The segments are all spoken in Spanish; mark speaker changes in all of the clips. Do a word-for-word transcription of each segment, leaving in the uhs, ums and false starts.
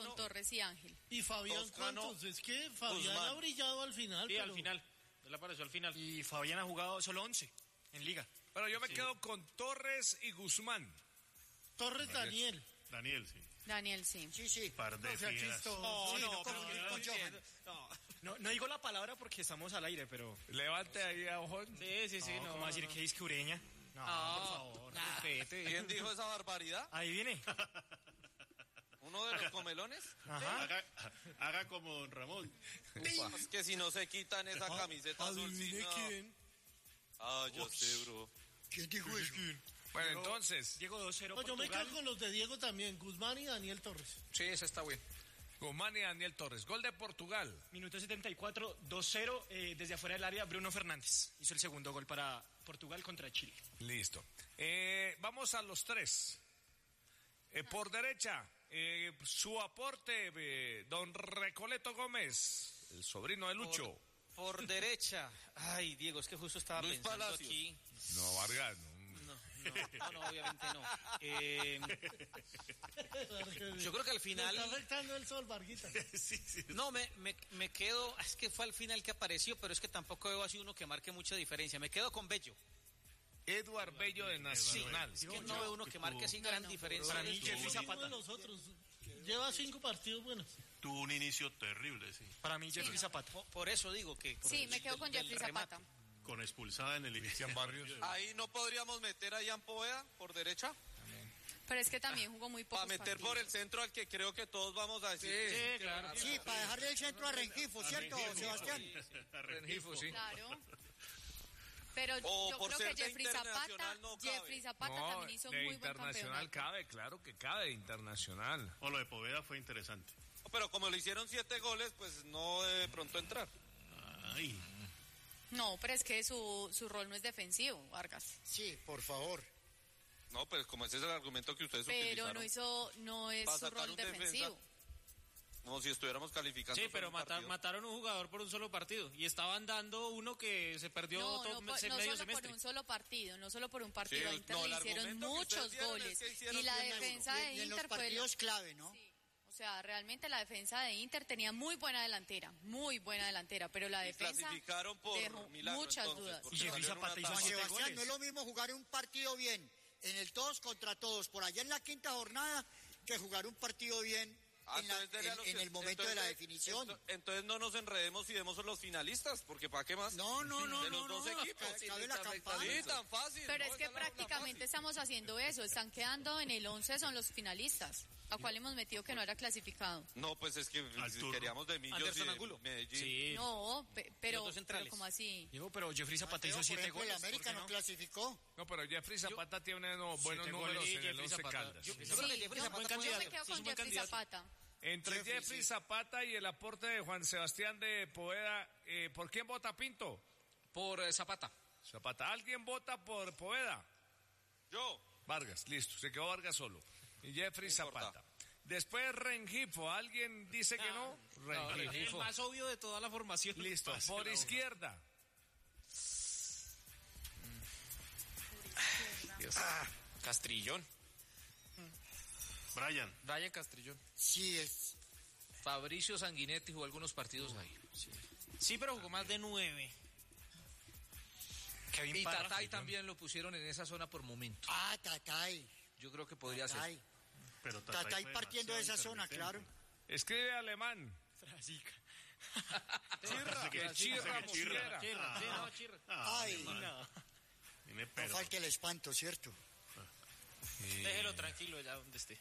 Speaker 1: con Torres y Ángel.
Speaker 2: ¿Y Fabián
Speaker 3: Toscano,
Speaker 2: cuántos? Es que Fabián
Speaker 3: Guzmán.
Speaker 2: ha brillado al final.
Speaker 4: Sí,
Speaker 2: pero...
Speaker 4: al final. Él apareció al final.
Speaker 5: Y Fabián ha jugado solo once en liga.
Speaker 6: Pero yo me
Speaker 4: Sí.
Speaker 6: quedo con Torres y Guzmán.
Speaker 2: Torres Daniel.
Speaker 7: Daniel, sí.
Speaker 1: Daniel, sí.
Speaker 8: Sí, sí.
Speaker 7: Par de
Speaker 2: No sea
Speaker 7: fieras.
Speaker 2: chistoso.
Speaker 5: No,
Speaker 8: Sí,
Speaker 5: no,
Speaker 8: no,
Speaker 5: pero
Speaker 8: con-
Speaker 5: no,
Speaker 8: con
Speaker 5: no,
Speaker 8: Johan.
Speaker 5: no, no, no digo la palabra porque estamos al aire, pero...
Speaker 6: Levante ahí a ojón.
Speaker 4: Sí, sí, sí.
Speaker 5: No,
Speaker 4: No,
Speaker 5: ¿cómo va a decir
Speaker 4: no.
Speaker 5: que es que Ureña? No,
Speaker 4: No,
Speaker 5: por favor.
Speaker 4: respete.
Speaker 3: ¿Quién dijo esa barbaridad?
Speaker 5: Ahí viene.
Speaker 3: ¿Uno de los comelones?
Speaker 5: Ajá.
Speaker 7: Haga, haga como don Ramón.
Speaker 3: Ufa, es que si no se quitan esa camiseta azul, sí,
Speaker 2: Adivine
Speaker 3: no.
Speaker 2: quién.
Speaker 3: Ah, yo sé, bro.
Speaker 8: ¿Quién dijo eso?
Speaker 6: Bueno, entonces,
Speaker 5: Diego dos cero
Speaker 2: No, yo me
Speaker 5: Portugal.
Speaker 2: quedo con los de Diego también, Guzmán y Daniel Torres.
Speaker 9: Sí, ese está bien.
Speaker 6: Guzmán y Daniel Torres. Gol de Portugal.
Speaker 5: Minuto setenta y cuatro, dos cero, eh, desde afuera del área, Bruno Fernández hizo el segundo gol para Portugal contra Chile.
Speaker 6: Listo. Eh, vamos a los tres. Eh, por derecha, eh, su aporte, eh, don Recoleto Gómez, el sobrino de Lucho.
Speaker 4: Por, por derecha. Ay, Diego, es que justo estaba
Speaker 3: Luis
Speaker 4: pensando
Speaker 3: Palacios.
Speaker 4: aquí.
Speaker 6: No, Vargas, no.
Speaker 4: No, no, no, no, obviamente no. Eh, yo creo que al
Speaker 2: Le
Speaker 4: final...
Speaker 2: está afectando el sol, Varguita.
Speaker 7: Sí, sí.
Speaker 4: No, me, me, me quedo... Es que fue al final que apareció, pero es que tampoco veo así uno que marque mucha diferencia. Me quedo con Bello.
Speaker 6: Eduard Bello de Nacional.
Speaker 4: Es que no veo uno que marque así gran diferencia.
Speaker 5: Para mí,
Speaker 4: Estuvo
Speaker 5: Jeffrey
Speaker 4: bien.
Speaker 5: Zapata.
Speaker 2: Uno de los otros. Lleva cinco partidos buenos.
Speaker 7: Tuvo un inicio terrible, sí.
Speaker 5: Para mí, Jeffrey
Speaker 1: Sí.
Speaker 5: Zapata.
Speaker 4: Por, por eso digo que... por
Speaker 1: Sí,
Speaker 4: el-
Speaker 1: me quedo con
Speaker 4: del-
Speaker 1: Jeffrey
Speaker 4: del remate.
Speaker 1: Zapata.
Speaker 7: Con expulsada en el inicio.
Speaker 6: Barrios.
Speaker 3: Ahí no podríamos meter a Ian Poveda por derecha.
Speaker 1: Pero es que también jugó muy poco.
Speaker 3: Para meter por el centro al que creo que todos vamos a decir.
Speaker 4: Sí, claro.
Speaker 8: Sí, para dejarle el centro a Rengifo, ¿cierto, Sebastián?
Speaker 9: Rengifo, sí.
Speaker 1: Claro. Pero
Speaker 3: O
Speaker 1: yo
Speaker 3: por
Speaker 1: creo
Speaker 3: ser
Speaker 1: que
Speaker 3: de
Speaker 1: Jeffrey Zapata,
Speaker 3: internacional no cabe.
Speaker 1: Jeffrey Zapata
Speaker 6: No,
Speaker 1: también hizo
Speaker 6: de
Speaker 1: muy buen
Speaker 6: internacional
Speaker 1: campeonato.
Speaker 6: cabe, claro que cabe de internacional.
Speaker 7: O lo de Poveda fue interesante.
Speaker 3: Pero como le hicieron siete goles, pues no de pronto entrar.
Speaker 7: Ay.
Speaker 1: No, pero es que su, su rol no es defensivo, Vargas.
Speaker 8: Sí, por favor.
Speaker 3: No, pues como ese es el argumento que ustedes
Speaker 1: Pero
Speaker 3: utilizaron.
Speaker 1: no hizo, no es
Speaker 3: Para
Speaker 1: su
Speaker 3: sacar
Speaker 1: rol
Speaker 3: un defensa.
Speaker 1: defensivo.
Speaker 3: Como si estuviéramos calificando.
Speaker 4: Sí, pero
Speaker 3: solo un
Speaker 4: mata-
Speaker 3: partido.
Speaker 4: mataron un jugador por un solo partido. Y estaban dando uno que se perdió
Speaker 1: No,
Speaker 4: todo
Speaker 1: no,
Speaker 4: me-
Speaker 1: por- no
Speaker 4: medio
Speaker 1: solo
Speaker 4: semestre.
Speaker 1: por un solo partido, no solo por un partido.
Speaker 3: Sí,
Speaker 1: a Inter
Speaker 3: no,
Speaker 1: le
Speaker 3: el
Speaker 1: hicieron
Speaker 3: argumento que ustedes
Speaker 1: muchos
Speaker 3: dieron es
Speaker 1: goles.
Speaker 3: que hicieron
Speaker 1: Y la
Speaker 3: bien
Speaker 1: defensa
Speaker 8: Y
Speaker 1: de
Speaker 8: en- y en los
Speaker 1: Inter fue...
Speaker 8: partidos clave, ¿no?
Speaker 1: Sí. O sea, realmente la defensa de Inter tenía muy buena delantera, muy buena delantera, pero la
Speaker 3: Y
Speaker 1: defensa
Speaker 3: clasificaron por
Speaker 1: dejó
Speaker 3: milagro,
Speaker 1: muchas
Speaker 3: entonces,
Speaker 1: dudas.
Speaker 3: porque
Speaker 5: Y Jeffrey
Speaker 3: salieron
Speaker 5: Zapata hizo
Speaker 3: una
Speaker 8: Juan
Speaker 5: siete
Speaker 3: tabla.
Speaker 8: Sebastián,
Speaker 5: goles.
Speaker 8: no es lo mismo jugar un partido bien en el todos contra todos, por allá en la quinta jornada, que jugar un partido bien
Speaker 3: Ah,
Speaker 8: en, la-
Speaker 3: entonces dele a
Speaker 8: en-
Speaker 3: los
Speaker 8: en
Speaker 3: que-
Speaker 8: el momento
Speaker 3: entonces
Speaker 8: de la
Speaker 3: de-
Speaker 8: definición.
Speaker 3: ento- Entonces no nos enredemos y demos los finalistas, porque ¿para qué más?
Speaker 8: No, no, no,
Speaker 3: De
Speaker 8: no,
Speaker 3: los dos
Speaker 8: no,
Speaker 3: equipos.
Speaker 8: ca- cabe la campana.
Speaker 3: Sí, tan fácil.
Speaker 1: Pero
Speaker 3: no,
Speaker 1: es que
Speaker 3: esa la- la
Speaker 1: prácticamente
Speaker 3: fácil.
Speaker 1: estamos haciendo eso, están quedando en el once, son los finalistas, a cual hemos metido que no era clasificado.
Speaker 3: No, pues es que
Speaker 7: Al
Speaker 3: si
Speaker 7: turno.
Speaker 3: queríamos de Millos
Speaker 4: Anderson
Speaker 3: y de
Speaker 4: Angulo.
Speaker 3: Medellín.
Speaker 4: Sí.
Speaker 1: No, pe- pero,
Speaker 4: Los dos centrales.
Speaker 1: pero como así.
Speaker 5: Diego, pero Jeffrey Zapata
Speaker 8: Mateo,
Speaker 5: hizo
Speaker 8: por
Speaker 5: siete
Speaker 8: ejemplo, el
Speaker 5: goles. ¿por
Speaker 8: América
Speaker 5: qué
Speaker 8: no
Speaker 5: no?
Speaker 8: clasificó.
Speaker 6: No, pero Jeffrey Zapata tiene no, buenos
Speaker 5: siete
Speaker 6: números
Speaker 5: goles.
Speaker 6: en
Speaker 4: Sí,
Speaker 6: el
Speaker 4: Jeffrey
Speaker 6: Once
Speaker 4: Zapata.
Speaker 6: Caldas.
Speaker 4: Yo-
Speaker 1: Sí,
Speaker 4: yo creo que Jeffrey
Speaker 1: no,
Speaker 4: Zapata
Speaker 1: yo
Speaker 4: candidato.
Speaker 1: me quedo
Speaker 4: Sí, es
Speaker 1: con
Speaker 4: un buen
Speaker 1: Jeffrey
Speaker 4: candidato.
Speaker 1: Zapata.
Speaker 6: Entre
Speaker 8: Jeffrey,
Speaker 6: Jeffrey
Speaker 8: sí.
Speaker 6: Zapata y el aporte de Juan Sebastián de Poveda, eh, ¿por quién vota Pinto?
Speaker 9: Por eh, Zapata.
Speaker 6: Zapata. ¿Alguien vota por Poveda?
Speaker 3: Yo.
Speaker 6: Vargas, listo, se quedó Vargas solo. Y Jeffrey
Speaker 3: No importa.
Speaker 6: Zapata. Después Rengifo, ¿alguien dice que no?
Speaker 9: No,
Speaker 4: El
Speaker 9: Rengifo.
Speaker 4: más obvio de toda la formación.
Speaker 6: Listo, por izquierda.
Speaker 9: Dios. Castrillón.
Speaker 7: Brian.
Speaker 9: Brian Castrillón.
Speaker 8: Sí, es.
Speaker 9: Fabricio Sanguinetti jugó algunos partidos ahí. Sí.
Speaker 4: Sí, pero jugó más de nueve.
Speaker 5: Kevin
Speaker 9: Y
Speaker 5: Parra.
Speaker 9: Tatay también lo pusieron en esa zona por momento.
Speaker 8: Ah, Tatay.
Speaker 9: Yo creo que podría ser.
Speaker 8: Tatay.
Speaker 7: Pero
Speaker 8: Tatay
Speaker 7: fue
Speaker 8: partiendo de esa
Speaker 7: demasiado
Speaker 8: zona, claro.
Speaker 7: intermitente.
Speaker 6: Escribe alemán.
Speaker 5: Frasica.
Speaker 6: Chirra.
Speaker 7: que-
Speaker 6: Que Chirra
Speaker 7: que chirra.
Speaker 6: Mosquera.
Speaker 4: Chirra, sí,
Speaker 7: Ah.
Speaker 4: no, Chirra.
Speaker 7: Ah,
Speaker 8: Ay,
Speaker 7: alemán.
Speaker 5: No.
Speaker 7: Tiene
Speaker 8: no
Speaker 7: pero.
Speaker 8: falta el espanto, ¿cierto?
Speaker 4: Déjelo tranquilo ya donde esté.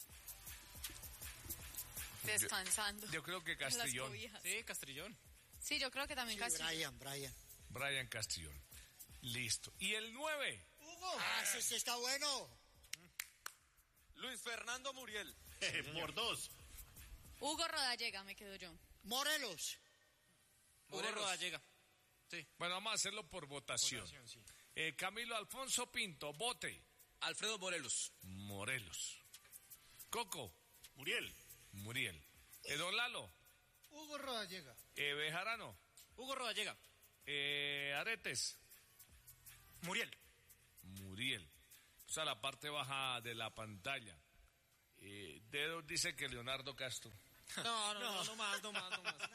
Speaker 1: Descansando.
Speaker 6: Yo creo que
Speaker 1: en las
Speaker 6: Castrillón.
Speaker 1: cobijas.
Speaker 4: Sí, Castrillón.
Speaker 1: Sí, yo creo que también
Speaker 8: Sí,
Speaker 1: Castrillón.
Speaker 8: Brian, Brian.
Speaker 6: Brian Castrillón. Listo. Y el nueve.
Speaker 8: Ah, ese, ese está bueno.
Speaker 3: Luis Fernando Muriel.
Speaker 7: Por dos.
Speaker 1: Hugo Rodallega, me quedo yo.
Speaker 8: Morelos.
Speaker 4: Hugo
Speaker 9: Morelos.
Speaker 4: Rodallega. Sí.
Speaker 6: Bueno, vamos a hacerlo por votación.
Speaker 5: Votación, sí.
Speaker 6: Eh, Camilo Alfonso Pinto, vote.
Speaker 9: Alfredo Morelos.
Speaker 6: Morelos. Coco,
Speaker 7: Muriel.
Speaker 6: Muriel. Eh, Don Lalo,
Speaker 2: Hugo Rodallega.
Speaker 6: eh, Bejarano,
Speaker 4: Hugo Rodallega.
Speaker 6: eh, Aretes,
Speaker 5: Muriel.
Speaker 6: Muriel. O sea, la parte baja de la pantalla. Eh, Dedo dice que Leonardo Castro.
Speaker 4: No, no, no, no más, no más, no más.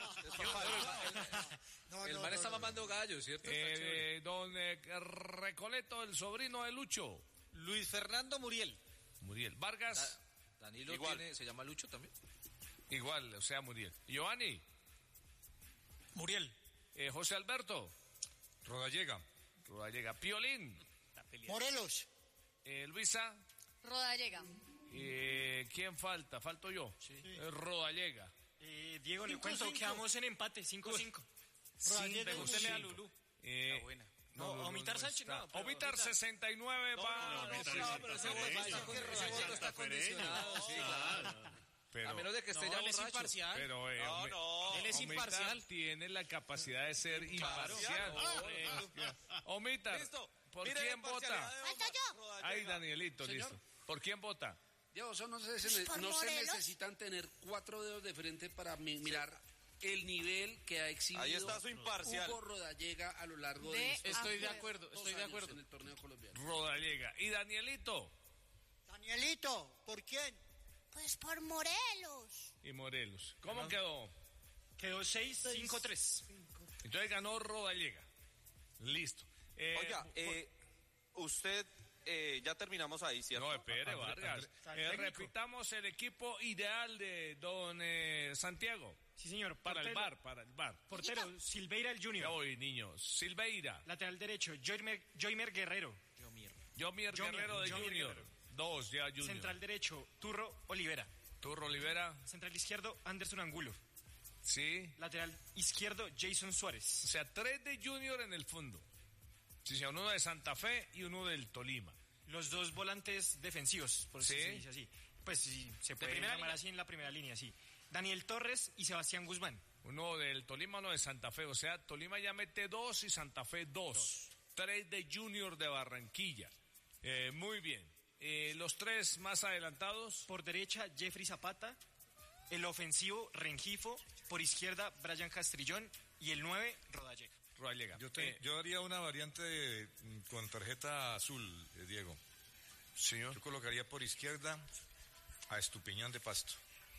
Speaker 8: No,
Speaker 9: El
Speaker 8: no,
Speaker 9: man
Speaker 8: no,
Speaker 9: está
Speaker 8: no.
Speaker 9: mamando gallo, ¿cierto? Está chévere.
Speaker 6: Eh, don eh, Recoleto, el sobrino de Lucho.
Speaker 4: Luis Fernando Muriel.
Speaker 6: Muriel. Vargas,
Speaker 9: Da- Danilo
Speaker 3: Igual.
Speaker 9: tiene, se llama Lucho también.
Speaker 6: igual, o sea, Muriel. Giovanni,
Speaker 5: Muriel.
Speaker 6: eh, José Alberto.
Speaker 10: Rodallega.
Speaker 6: Rodallega. Piolín.
Speaker 8: Morelos.
Speaker 6: Eh, Luisa.
Speaker 1: Rodallega.
Speaker 6: Eh, ¿Quién falta? Falto yo. Eh, Rodallega.
Speaker 5: Eh, Diego, le
Speaker 2: Cinco,
Speaker 5: cuento,
Speaker 2: cinco.
Speaker 5: quedamos en empate, cinco cinco.
Speaker 2: Rodallega y
Speaker 5: Pregúntele a
Speaker 2: Lulú.
Speaker 5: Lulú.
Speaker 6: Eh,
Speaker 4: Está buena.
Speaker 5: No, Omitar Sánchez,
Speaker 6: está.
Speaker 5: no, pero
Speaker 6: Omitar
Speaker 5: Omitar.
Speaker 6: sesenta y nueve va.
Speaker 7: no,
Speaker 9: No,
Speaker 7: Omitar
Speaker 9: no,
Speaker 7: es
Speaker 9: pero ese
Speaker 7: Santa
Speaker 9: voto
Speaker 7: Fe,
Speaker 9: está, con- ese voto está
Speaker 7: Santa Fe,
Speaker 9: condicionado,
Speaker 7: no,
Speaker 9: sí,
Speaker 7: claro.
Speaker 9: claro.
Speaker 6: Pero,
Speaker 9: A menos de que esté
Speaker 4: No,
Speaker 9: ya
Speaker 4: él es
Speaker 9: borracho.
Speaker 4: imparcial.
Speaker 6: pero, eh,
Speaker 3: No,
Speaker 6: Omi-
Speaker 3: no.
Speaker 4: Él es
Speaker 6: Omitar
Speaker 4: imparcial.
Speaker 6: tiene la capacidad de ser imparcial. Eh, Omitar,
Speaker 3: Listo.
Speaker 6: ¿por
Speaker 3: Mire la
Speaker 6: quién vota?
Speaker 3: imparcialidad de
Speaker 11: Falta yo.
Speaker 3: Rodallega.
Speaker 6: Ay, Danielito,
Speaker 9: Señor.
Speaker 6: listo. ¿Por quién vota?
Speaker 12: Diego, eso no se, se-
Speaker 11: ¿Por
Speaker 12: no se
Speaker 11: Morelos?
Speaker 12: necesitan tener cuatro dedos de frente para mi- mirar el nivel que ha exhibido
Speaker 3: Ahí está su imparcial.
Speaker 12: Hugo Rodallega a lo largo de,
Speaker 1: De
Speaker 12: estos
Speaker 4: Estoy de
Speaker 1: acuerdo.
Speaker 4: acuerdo,
Speaker 12: dos
Speaker 4: estoy de
Speaker 12: años
Speaker 4: acuerdo.
Speaker 12: en el torneo colombiano.
Speaker 6: Rodallega. ¿Y Danielito?
Speaker 8: Danielito, ¿por quién?
Speaker 11: Pues por Morelos.
Speaker 6: Y Morelos. ¿Cómo quedó?
Speaker 5: Quedó seis cinco tres.
Speaker 6: Entonces ganó Rodallega. Listo. Eh,
Speaker 3: Oiga, eh, usted, eh, ya terminamos ahí, ¿cierto?
Speaker 6: no, espere, Vargas.
Speaker 5: André-
Speaker 6: Eh,
Speaker 5: técnico.
Speaker 6: repitamos el equipo ideal de don eh, Santiago.
Speaker 5: Sí, señor.
Speaker 6: Para el
Speaker 5: Portero-
Speaker 6: bar, para el bar.
Speaker 5: Portero, Silveira el
Speaker 6: Ya
Speaker 5: Junior.
Speaker 6: voy, niños. Silveira.
Speaker 5: Lateral derecho, Joymer, Joymer Guerrero.
Speaker 6: Yomier
Speaker 5: Jomier,
Speaker 6: Guerrero de
Speaker 5: Jomier
Speaker 6: Junior.
Speaker 5: Guerrero.
Speaker 6: Dos, ya Junior.
Speaker 5: Central derecho, Turro Olivera.
Speaker 6: Turro Olivera.
Speaker 5: Central izquierdo, Anderson Angulo.
Speaker 6: Sí.
Speaker 5: Lateral izquierdo, Jason
Speaker 6: O
Speaker 5: Suárez.
Speaker 6: sea, tres de Junior en el fondo. Sí, sí, uno de Santa Fe y uno del Tolima.
Speaker 5: Los dos volantes defensivos, por
Speaker 6: Sí.
Speaker 5: si se dice así. Pues sí, se puede
Speaker 4: primera
Speaker 5: llamar
Speaker 4: línea?
Speaker 5: así en la primera línea, sí. Daniel Torres y Sebastián Guzmán.
Speaker 6: Uno del Tolima, uno de Santa Fe. O sea, Tolima ya mete dos y Santa Fe dos. Tres de Junior de Barranquilla. Eh, muy bien. Eh, los tres más adelantados.
Speaker 5: Por derecha, Jeffrey Zapata. El ofensivo, Rengifo. Por izquierda, Brian Castrillón. Y el nueve, Rodallega.
Speaker 6: Rodallega.
Speaker 10: Yo, te-
Speaker 6: Eh,
Speaker 10: yo haría una variante de- con tarjeta azul, eh, Diego.
Speaker 6: señor.
Speaker 10: Yo colocaría por izquierda a Estupiñán de Pasto.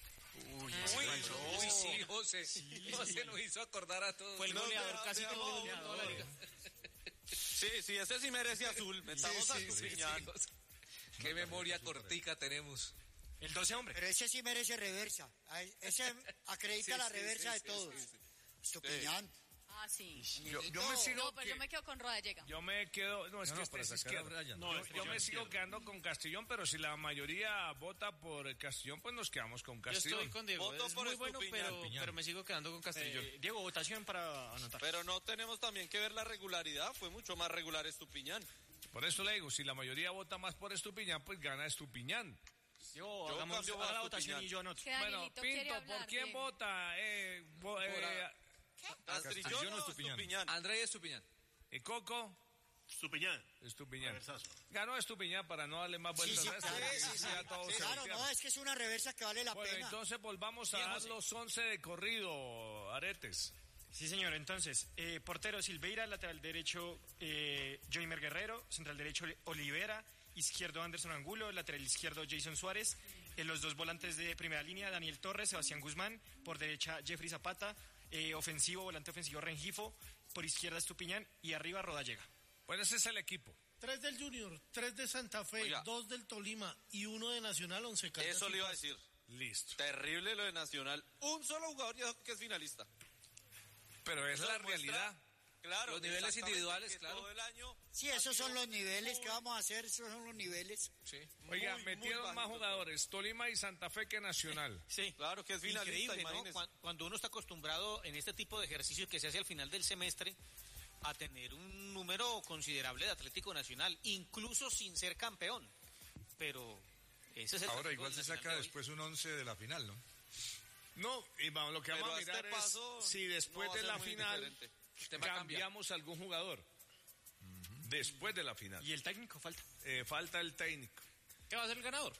Speaker 9: Uy, uy, sí, José. José nos hizo acordar a todos.
Speaker 4: Fue el
Speaker 3: No,
Speaker 4: goleador,
Speaker 3: vea,
Speaker 4: casi
Speaker 3: vea,
Speaker 4: que el
Speaker 3: no,
Speaker 4: goleador de la liga.
Speaker 3: Sí, sí, ese sí merece azul. Metamos a
Speaker 9: Sí, sí,
Speaker 3: Estupiñán.
Speaker 9: José. Qué memoria cortica tenemos.
Speaker 5: El doce, hombre.
Speaker 8: Pero ese sí merece reversa. A- Ese acredita
Speaker 9: Sí,
Speaker 8: la
Speaker 9: sí,
Speaker 8: reversa
Speaker 9: sí,
Speaker 8: de
Speaker 9: sí,
Speaker 8: todos.
Speaker 9: sí, sí.
Speaker 8: Estupiñán.
Speaker 1: Ah, sí.
Speaker 6: Yo, yo me sigo.
Speaker 1: No, pero
Speaker 6: que-
Speaker 1: yo me quedo con Rodallega.
Speaker 6: Yo me quedo, no, es
Speaker 10: No,
Speaker 6: que
Speaker 10: no,
Speaker 6: este
Speaker 10: para
Speaker 6: es
Speaker 10: sacar a
Speaker 6: izquierdo.
Speaker 10: Brian.
Speaker 2: No,
Speaker 6: Yo,
Speaker 2: este
Speaker 6: yo
Speaker 2: yo
Speaker 6: me
Speaker 2: izquierdo.
Speaker 6: sigo quedando con Castellón, pero si la mayoría vota por Castellón, pues nos quedamos con
Speaker 4: Yo
Speaker 6: Castellón.
Speaker 4: estoy con Diego.
Speaker 3: Voto
Speaker 4: Es
Speaker 3: por
Speaker 4: muy bueno,
Speaker 3: Estupiñán.
Speaker 4: pero,
Speaker 10: Estupiñán.
Speaker 4: pero me sigo quedando con Castrillón.
Speaker 5: Eh, Diego, votación para anotar.
Speaker 3: Pero no tenemos también que ver la regularidad. Fue mucho más regular Estupiñán.
Speaker 6: Por eso le digo, si la mayoría vota más por Estupiñán, pues gana Estupiñán.
Speaker 5: Diego,
Speaker 3: Yo
Speaker 5: hagamos
Speaker 3: cambio
Speaker 5: haga la
Speaker 3: a
Speaker 5: votación
Speaker 3: Estupiñán.
Speaker 5: y yo anoto.
Speaker 1: Que
Speaker 6: Bueno,
Speaker 1: Danielito quiere
Speaker 6: Pinto,
Speaker 1: hablar
Speaker 6: ¿por quién
Speaker 1: de-
Speaker 6: vota? Eh, vo- eh,
Speaker 3: ¿Castrillón
Speaker 10: Castrillón
Speaker 3: o
Speaker 10: o Estupiñán?
Speaker 3: Estupiñán?
Speaker 9: André Estupiñán.
Speaker 6: ¿Y Coco?
Speaker 7: Estupiñán.
Speaker 6: Estupiñán.
Speaker 7: Reversazo.
Speaker 6: Ganó Estupiñán para no darle más vueltas
Speaker 8: Sí, sí,
Speaker 6: a esto,
Speaker 8: claro,
Speaker 6: porque
Speaker 8: sí, sí.
Speaker 6: ya todo se
Speaker 8: Claro,
Speaker 6: voltearon.
Speaker 8: no, es que es una reversa que vale la
Speaker 6: Bueno,
Speaker 8: pena.
Speaker 6: entonces volvamos a
Speaker 4: Bien,
Speaker 6: dar
Speaker 4: José.
Speaker 6: los once de corrido, Aretes.
Speaker 5: Sí, señor. Entonces, eh, portero Silveira, lateral derecho eh, Joymer Guerrero, central derecho Olivera, izquierdo Anderson Angulo, lateral izquierdo Jason Suárez, en los dos volantes de primera línea Daniel Torres, Sebastián Guzmán, por derecha Jeffrey Zapata, eh, ofensivo, volante ofensivo Rengifo, por izquierda Estupiñán y arriba Rodallega.
Speaker 6: Bueno, ese es el equipo.
Speaker 2: Tres del Junior, tres de Santa Fe,
Speaker 3: Oiga.
Speaker 2: dos del Tolima y uno de Nacional, once Caldas.
Speaker 3: Eso
Speaker 2: y
Speaker 3: le iba a
Speaker 2: Pasto.
Speaker 3: decir.
Speaker 6: Listo.
Speaker 3: Terrible lo de Nacional. Un solo jugador ya que es finalista.
Speaker 6: Pero es
Speaker 3: Eso
Speaker 6: la
Speaker 3: demuestra-
Speaker 6: realidad.
Speaker 3: Claro.
Speaker 9: Los niveles
Speaker 3: exactamente,
Speaker 9: individuales,
Speaker 3: que
Speaker 9: claro.
Speaker 3: Todo el año.
Speaker 8: Sí, esos son los niveles que vamos a hacer, esos son los niveles.
Speaker 9: Sí.
Speaker 6: Oiga,
Speaker 3: Muy, muy
Speaker 6: metieron más
Speaker 3: bajito.
Speaker 6: jugadores, Tolima y Santa Fe que Nacional.
Speaker 4: Sí.
Speaker 3: Claro que es finalista,
Speaker 4: Increíble, ¿no?
Speaker 3: imagínese.
Speaker 4: Cuan- Cuando uno está acostumbrado en este tipo de ejercicios que se hace al final del semestre a tener un número considerable de Atlético Nacional, incluso sin ser campeón. Pero ese es el
Speaker 10: Ahora
Speaker 4: Atlético
Speaker 10: igual se
Speaker 4: Nacional
Speaker 10: saca
Speaker 4: de hoy.
Speaker 10: después un once de la final, ¿no?
Speaker 6: No, y vamos, lo que
Speaker 3: Pero
Speaker 6: vamos a
Speaker 3: a este
Speaker 6: mirar
Speaker 3: paso
Speaker 6: es si después
Speaker 3: no va a
Speaker 6: de
Speaker 3: ser
Speaker 6: la
Speaker 3: muy
Speaker 6: final
Speaker 3: diferente.
Speaker 9: El tema cambia.
Speaker 6: cambiamos algún jugador. Después de la final.
Speaker 5: Y el técnico falta.
Speaker 6: Eh, falta el técnico.
Speaker 4: ¿Qué va a ser el ganador?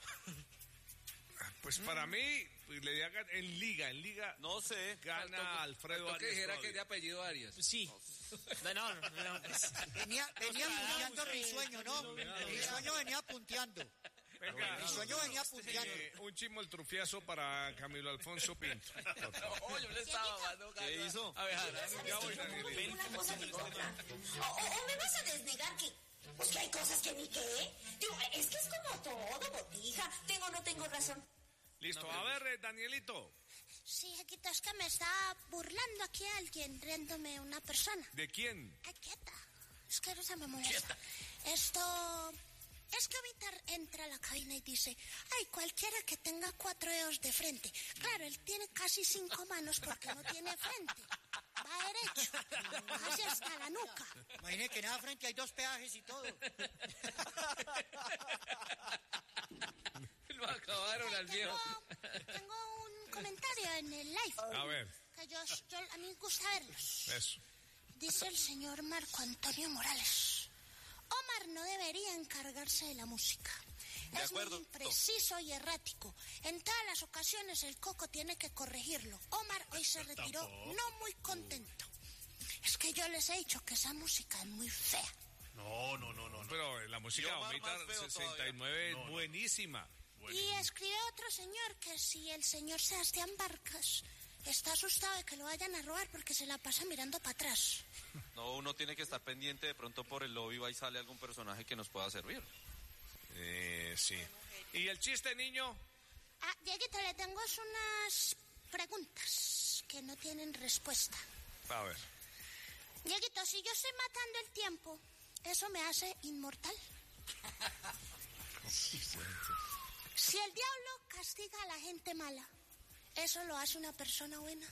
Speaker 6: Pues para mí, pues, le diga en liga, en liga
Speaker 3: No sé.
Speaker 6: gana Alfredo
Speaker 9: Faltó que
Speaker 6: Arias
Speaker 9: dijera
Speaker 6: todavía.
Speaker 9: que es de apellido Arias.
Speaker 4: Sí. No, no, no, no, pues,
Speaker 8: Venía, venía punteando Risueño, ¿no? Risueño venía punteando.
Speaker 6: Venga.
Speaker 8: Risueño venía punteando.
Speaker 6: Eh, un chimoltrufiazo para Camilo Alfonso Pinto.
Speaker 9: No, yo le estaba dando
Speaker 3: ¿Qué
Speaker 9: ganas.
Speaker 3: hizo?
Speaker 9: A ver,
Speaker 6: Ya voy, Daniel.
Speaker 11: Una cosa que otra. O, o- o me vas a desnegar que, pues que hay cosas que ni qué. Digo, es que es como todo, botija. Tengo o no tengo razón.
Speaker 6: Listo, a ver, eh, Danielito.
Speaker 11: Sí, Jequito, es que me está burlando aquí alguien, riéndome una persona.
Speaker 6: ¿De quién?
Speaker 11: Ay, quieta. Es que no se me molesta. Esto... Es que ahorita entra a la cabina y dice, ay, cualquiera que tenga cuatro dedos de frente. Claro, él tiene casi cinco manos porque no tiene frente. Va derecho, casi hasta la nuca.
Speaker 8: Imagínate que en esa frente hay dos peajes y todo.
Speaker 9: Lo acabaron al viejo.
Speaker 11: Tengo, tengo un comentario en el live.
Speaker 6: A ver,
Speaker 11: Que yo, yo, a mí me gusta verlos.
Speaker 6: eso.
Speaker 11: Dice el señor Marco Antonio Morales. Omar no debería encargarse de la música.
Speaker 3: De
Speaker 11: Es
Speaker 3: acuerdo.
Speaker 11: muy impreciso y errático. En todas las ocasiones el Coco tiene que corregirlo. Omar hoy se retiró
Speaker 7: Tampoco.
Speaker 11: no muy contento. Es que yo les he dicho que esa música es muy fea.
Speaker 7: No, no, no, no. no.
Speaker 6: Pero la música
Speaker 3: Y
Speaker 6: de
Speaker 3: Omar
Speaker 6: Omita
Speaker 3: más feo
Speaker 6: sesenta y nueve es
Speaker 7: todavía. No, no.
Speaker 6: buenísima.
Speaker 11: Y escribe otro señor que si el señor Sebastián Barcas está asustado de que lo vayan a robar porque se la pasa mirando para atrás.
Speaker 3: No, uno tiene que estar pendiente, de pronto por el lobby va y sale algún personaje que nos pueda servir.
Speaker 6: Eh, sí. ¿Y el chiste, niño?
Speaker 11: Ah, Dieguito, le tengo unas preguntas que no tienen respuesta.
Speaker 6: A ver.
Speaker 11: Dieguito, si yo estoy matando el tiempo, ¿eso me hace inmortal? Si el diablo castiga a la gente mala, ¿eso lo hace una persona buena?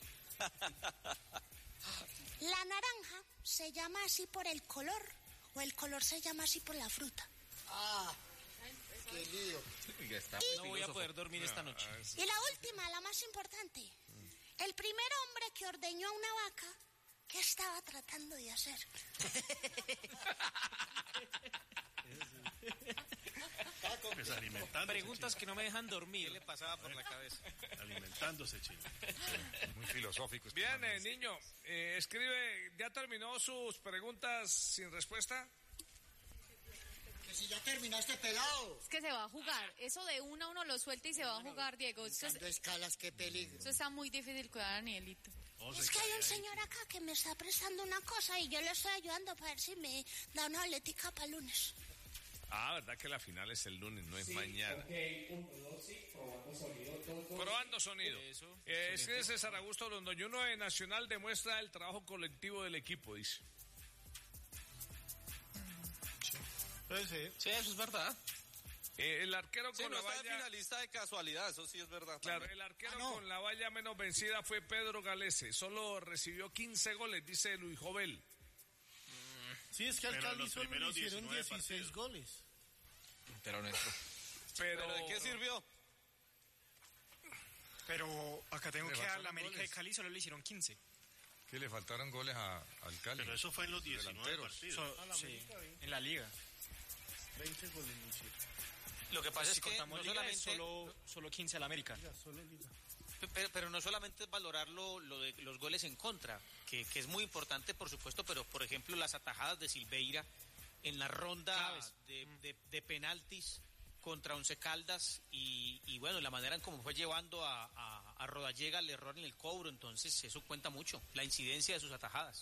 Speaker 11: ¿La naranja se llama así por el color o el color se llama así por la fruta?
Speaker 8: Ah, qué lío.
Speaker 4: No voy a poder dormir esta noche.
Speaker 11: Y la última, la más importante. El primer hombre que ordeñó a una vaca, ¿qué estaba tratando de hacer?
Speaker 7: Pues alimentándose.
Speaker 4: Preguntas que no me dejan dormir. ¿Qué le pasaba por la cabeza?
Speaker 7: chino. Alimentándose, chino.
Speaker 10: Muy filosófico. este
Speaker 6: Bien,
Speaker 10: man.
Speaker 6: eh, niño, eh, escribe, ¿ya terminó sus preguntas sin respuesta?
Speaker 8: Que si ya terminaste pelado.
Speaker 1: Es que se va a jugar. Eso de uno a uno lo suelta y se va a jugar, Diego. Eso, es-
Speaker 8: Dando escalas, qué peligro.
Speaker 1: eso está muy difícil cuidar a Danielito.
Speaker 7: No,
Speaker 11: Es
Speaker 7: se
Speaker 11: que hay
Speaker 7: cae
Speaker 11: un
Speaker 7: ahí.
Speaker 11: señor acá que me está prestando una cosa y yo le estoy ayudando para ver si me da una boletica para el lunes.
Speaker 6: Ah, ¿verdad que la final es el lunes, no es mañana? Probando sonido.
Speaker 4: Eso,
Speaker 6: Eh, escribe César Augusto Londoñuno de Nacional demuestra el trabajo colectivo del equipo, dice.
Speaker 2: Pues sí.
Speaker 9: Sí, eso es verdad.
Speaker 6: Eh, el arquero
Speaker 3: Sí,
Speaker 6: con
Speaker 3: no
Speaker 6: la
Speaker 3: está de
Speaker 6: valla...
Speaker 3: finalista de casualidad, eso sí es verdad.
Speaker 6: Claro,
Speaker 3: también.
Speaker 6: el arquero
Speaker 8: Ah, no.
Speaker 6: con la valla menos vencida fue Pedro Galese. Solo recibió quince goles, dice Luis Jovel.
Speaker 2: Sí, es que al
Speaker 7: Pero
Speaker 2: Cali
Speaker 7: los
Speaker 2: solo le
Speaker 7: primeros
Speaker 2: hicieron
Speaker 7: diecinueve
Speaker 2: dieciséis
Speaker 7: partidos.
Speaker 2: goles.
Speaker 9: Pero nuestro.
Speaker 6: Pero,
Speaker 3: ¿Pero de qué sirvió?
Speaker 5: Pero acá tengo
Speaker 10: Le
Speaker 5: que a
Speaker 10: faltaron
Speaker 5: la América
Speaker 10: goles.
Speaker 5: de Cali solo le hicieron quince.
Speaker 10: Que le faltaron goles a, al Cali.
Speaker 7: Pero eso fue en los diecinueve
Speaker 10: Delanteros.
Speaker 7: partidos.
Speaker 5: So- sí, en la liga.
Speaker 2: veinte goles le hicieron.
Speaker 4: Lo que pasa
Speaker 5: si
Speaker 4: es que
Speaker 5: contamos
Speaker 4: no
Speaker 5: liga, es
Speaker 4: solamente,
Speaker 5: solo, solo quince a la América.
Speaker 2: Liga, solo liga.
Speaker 4: pero, pero no solamente es valorar lo, lo de los goles en contra, que, que es muy importante, por supuesto, pero por ejemplo las atajadas de Silveira en la ronda
Speaker 5: Claves.
Speaker 4: de, de- de penaltis contra Once Caldas y, y bueno, la manera en cómo fue llevando a, a, a Rodallega el error en el cobro, entonces eso cuenta mucho, la incidencia de sus atajadas.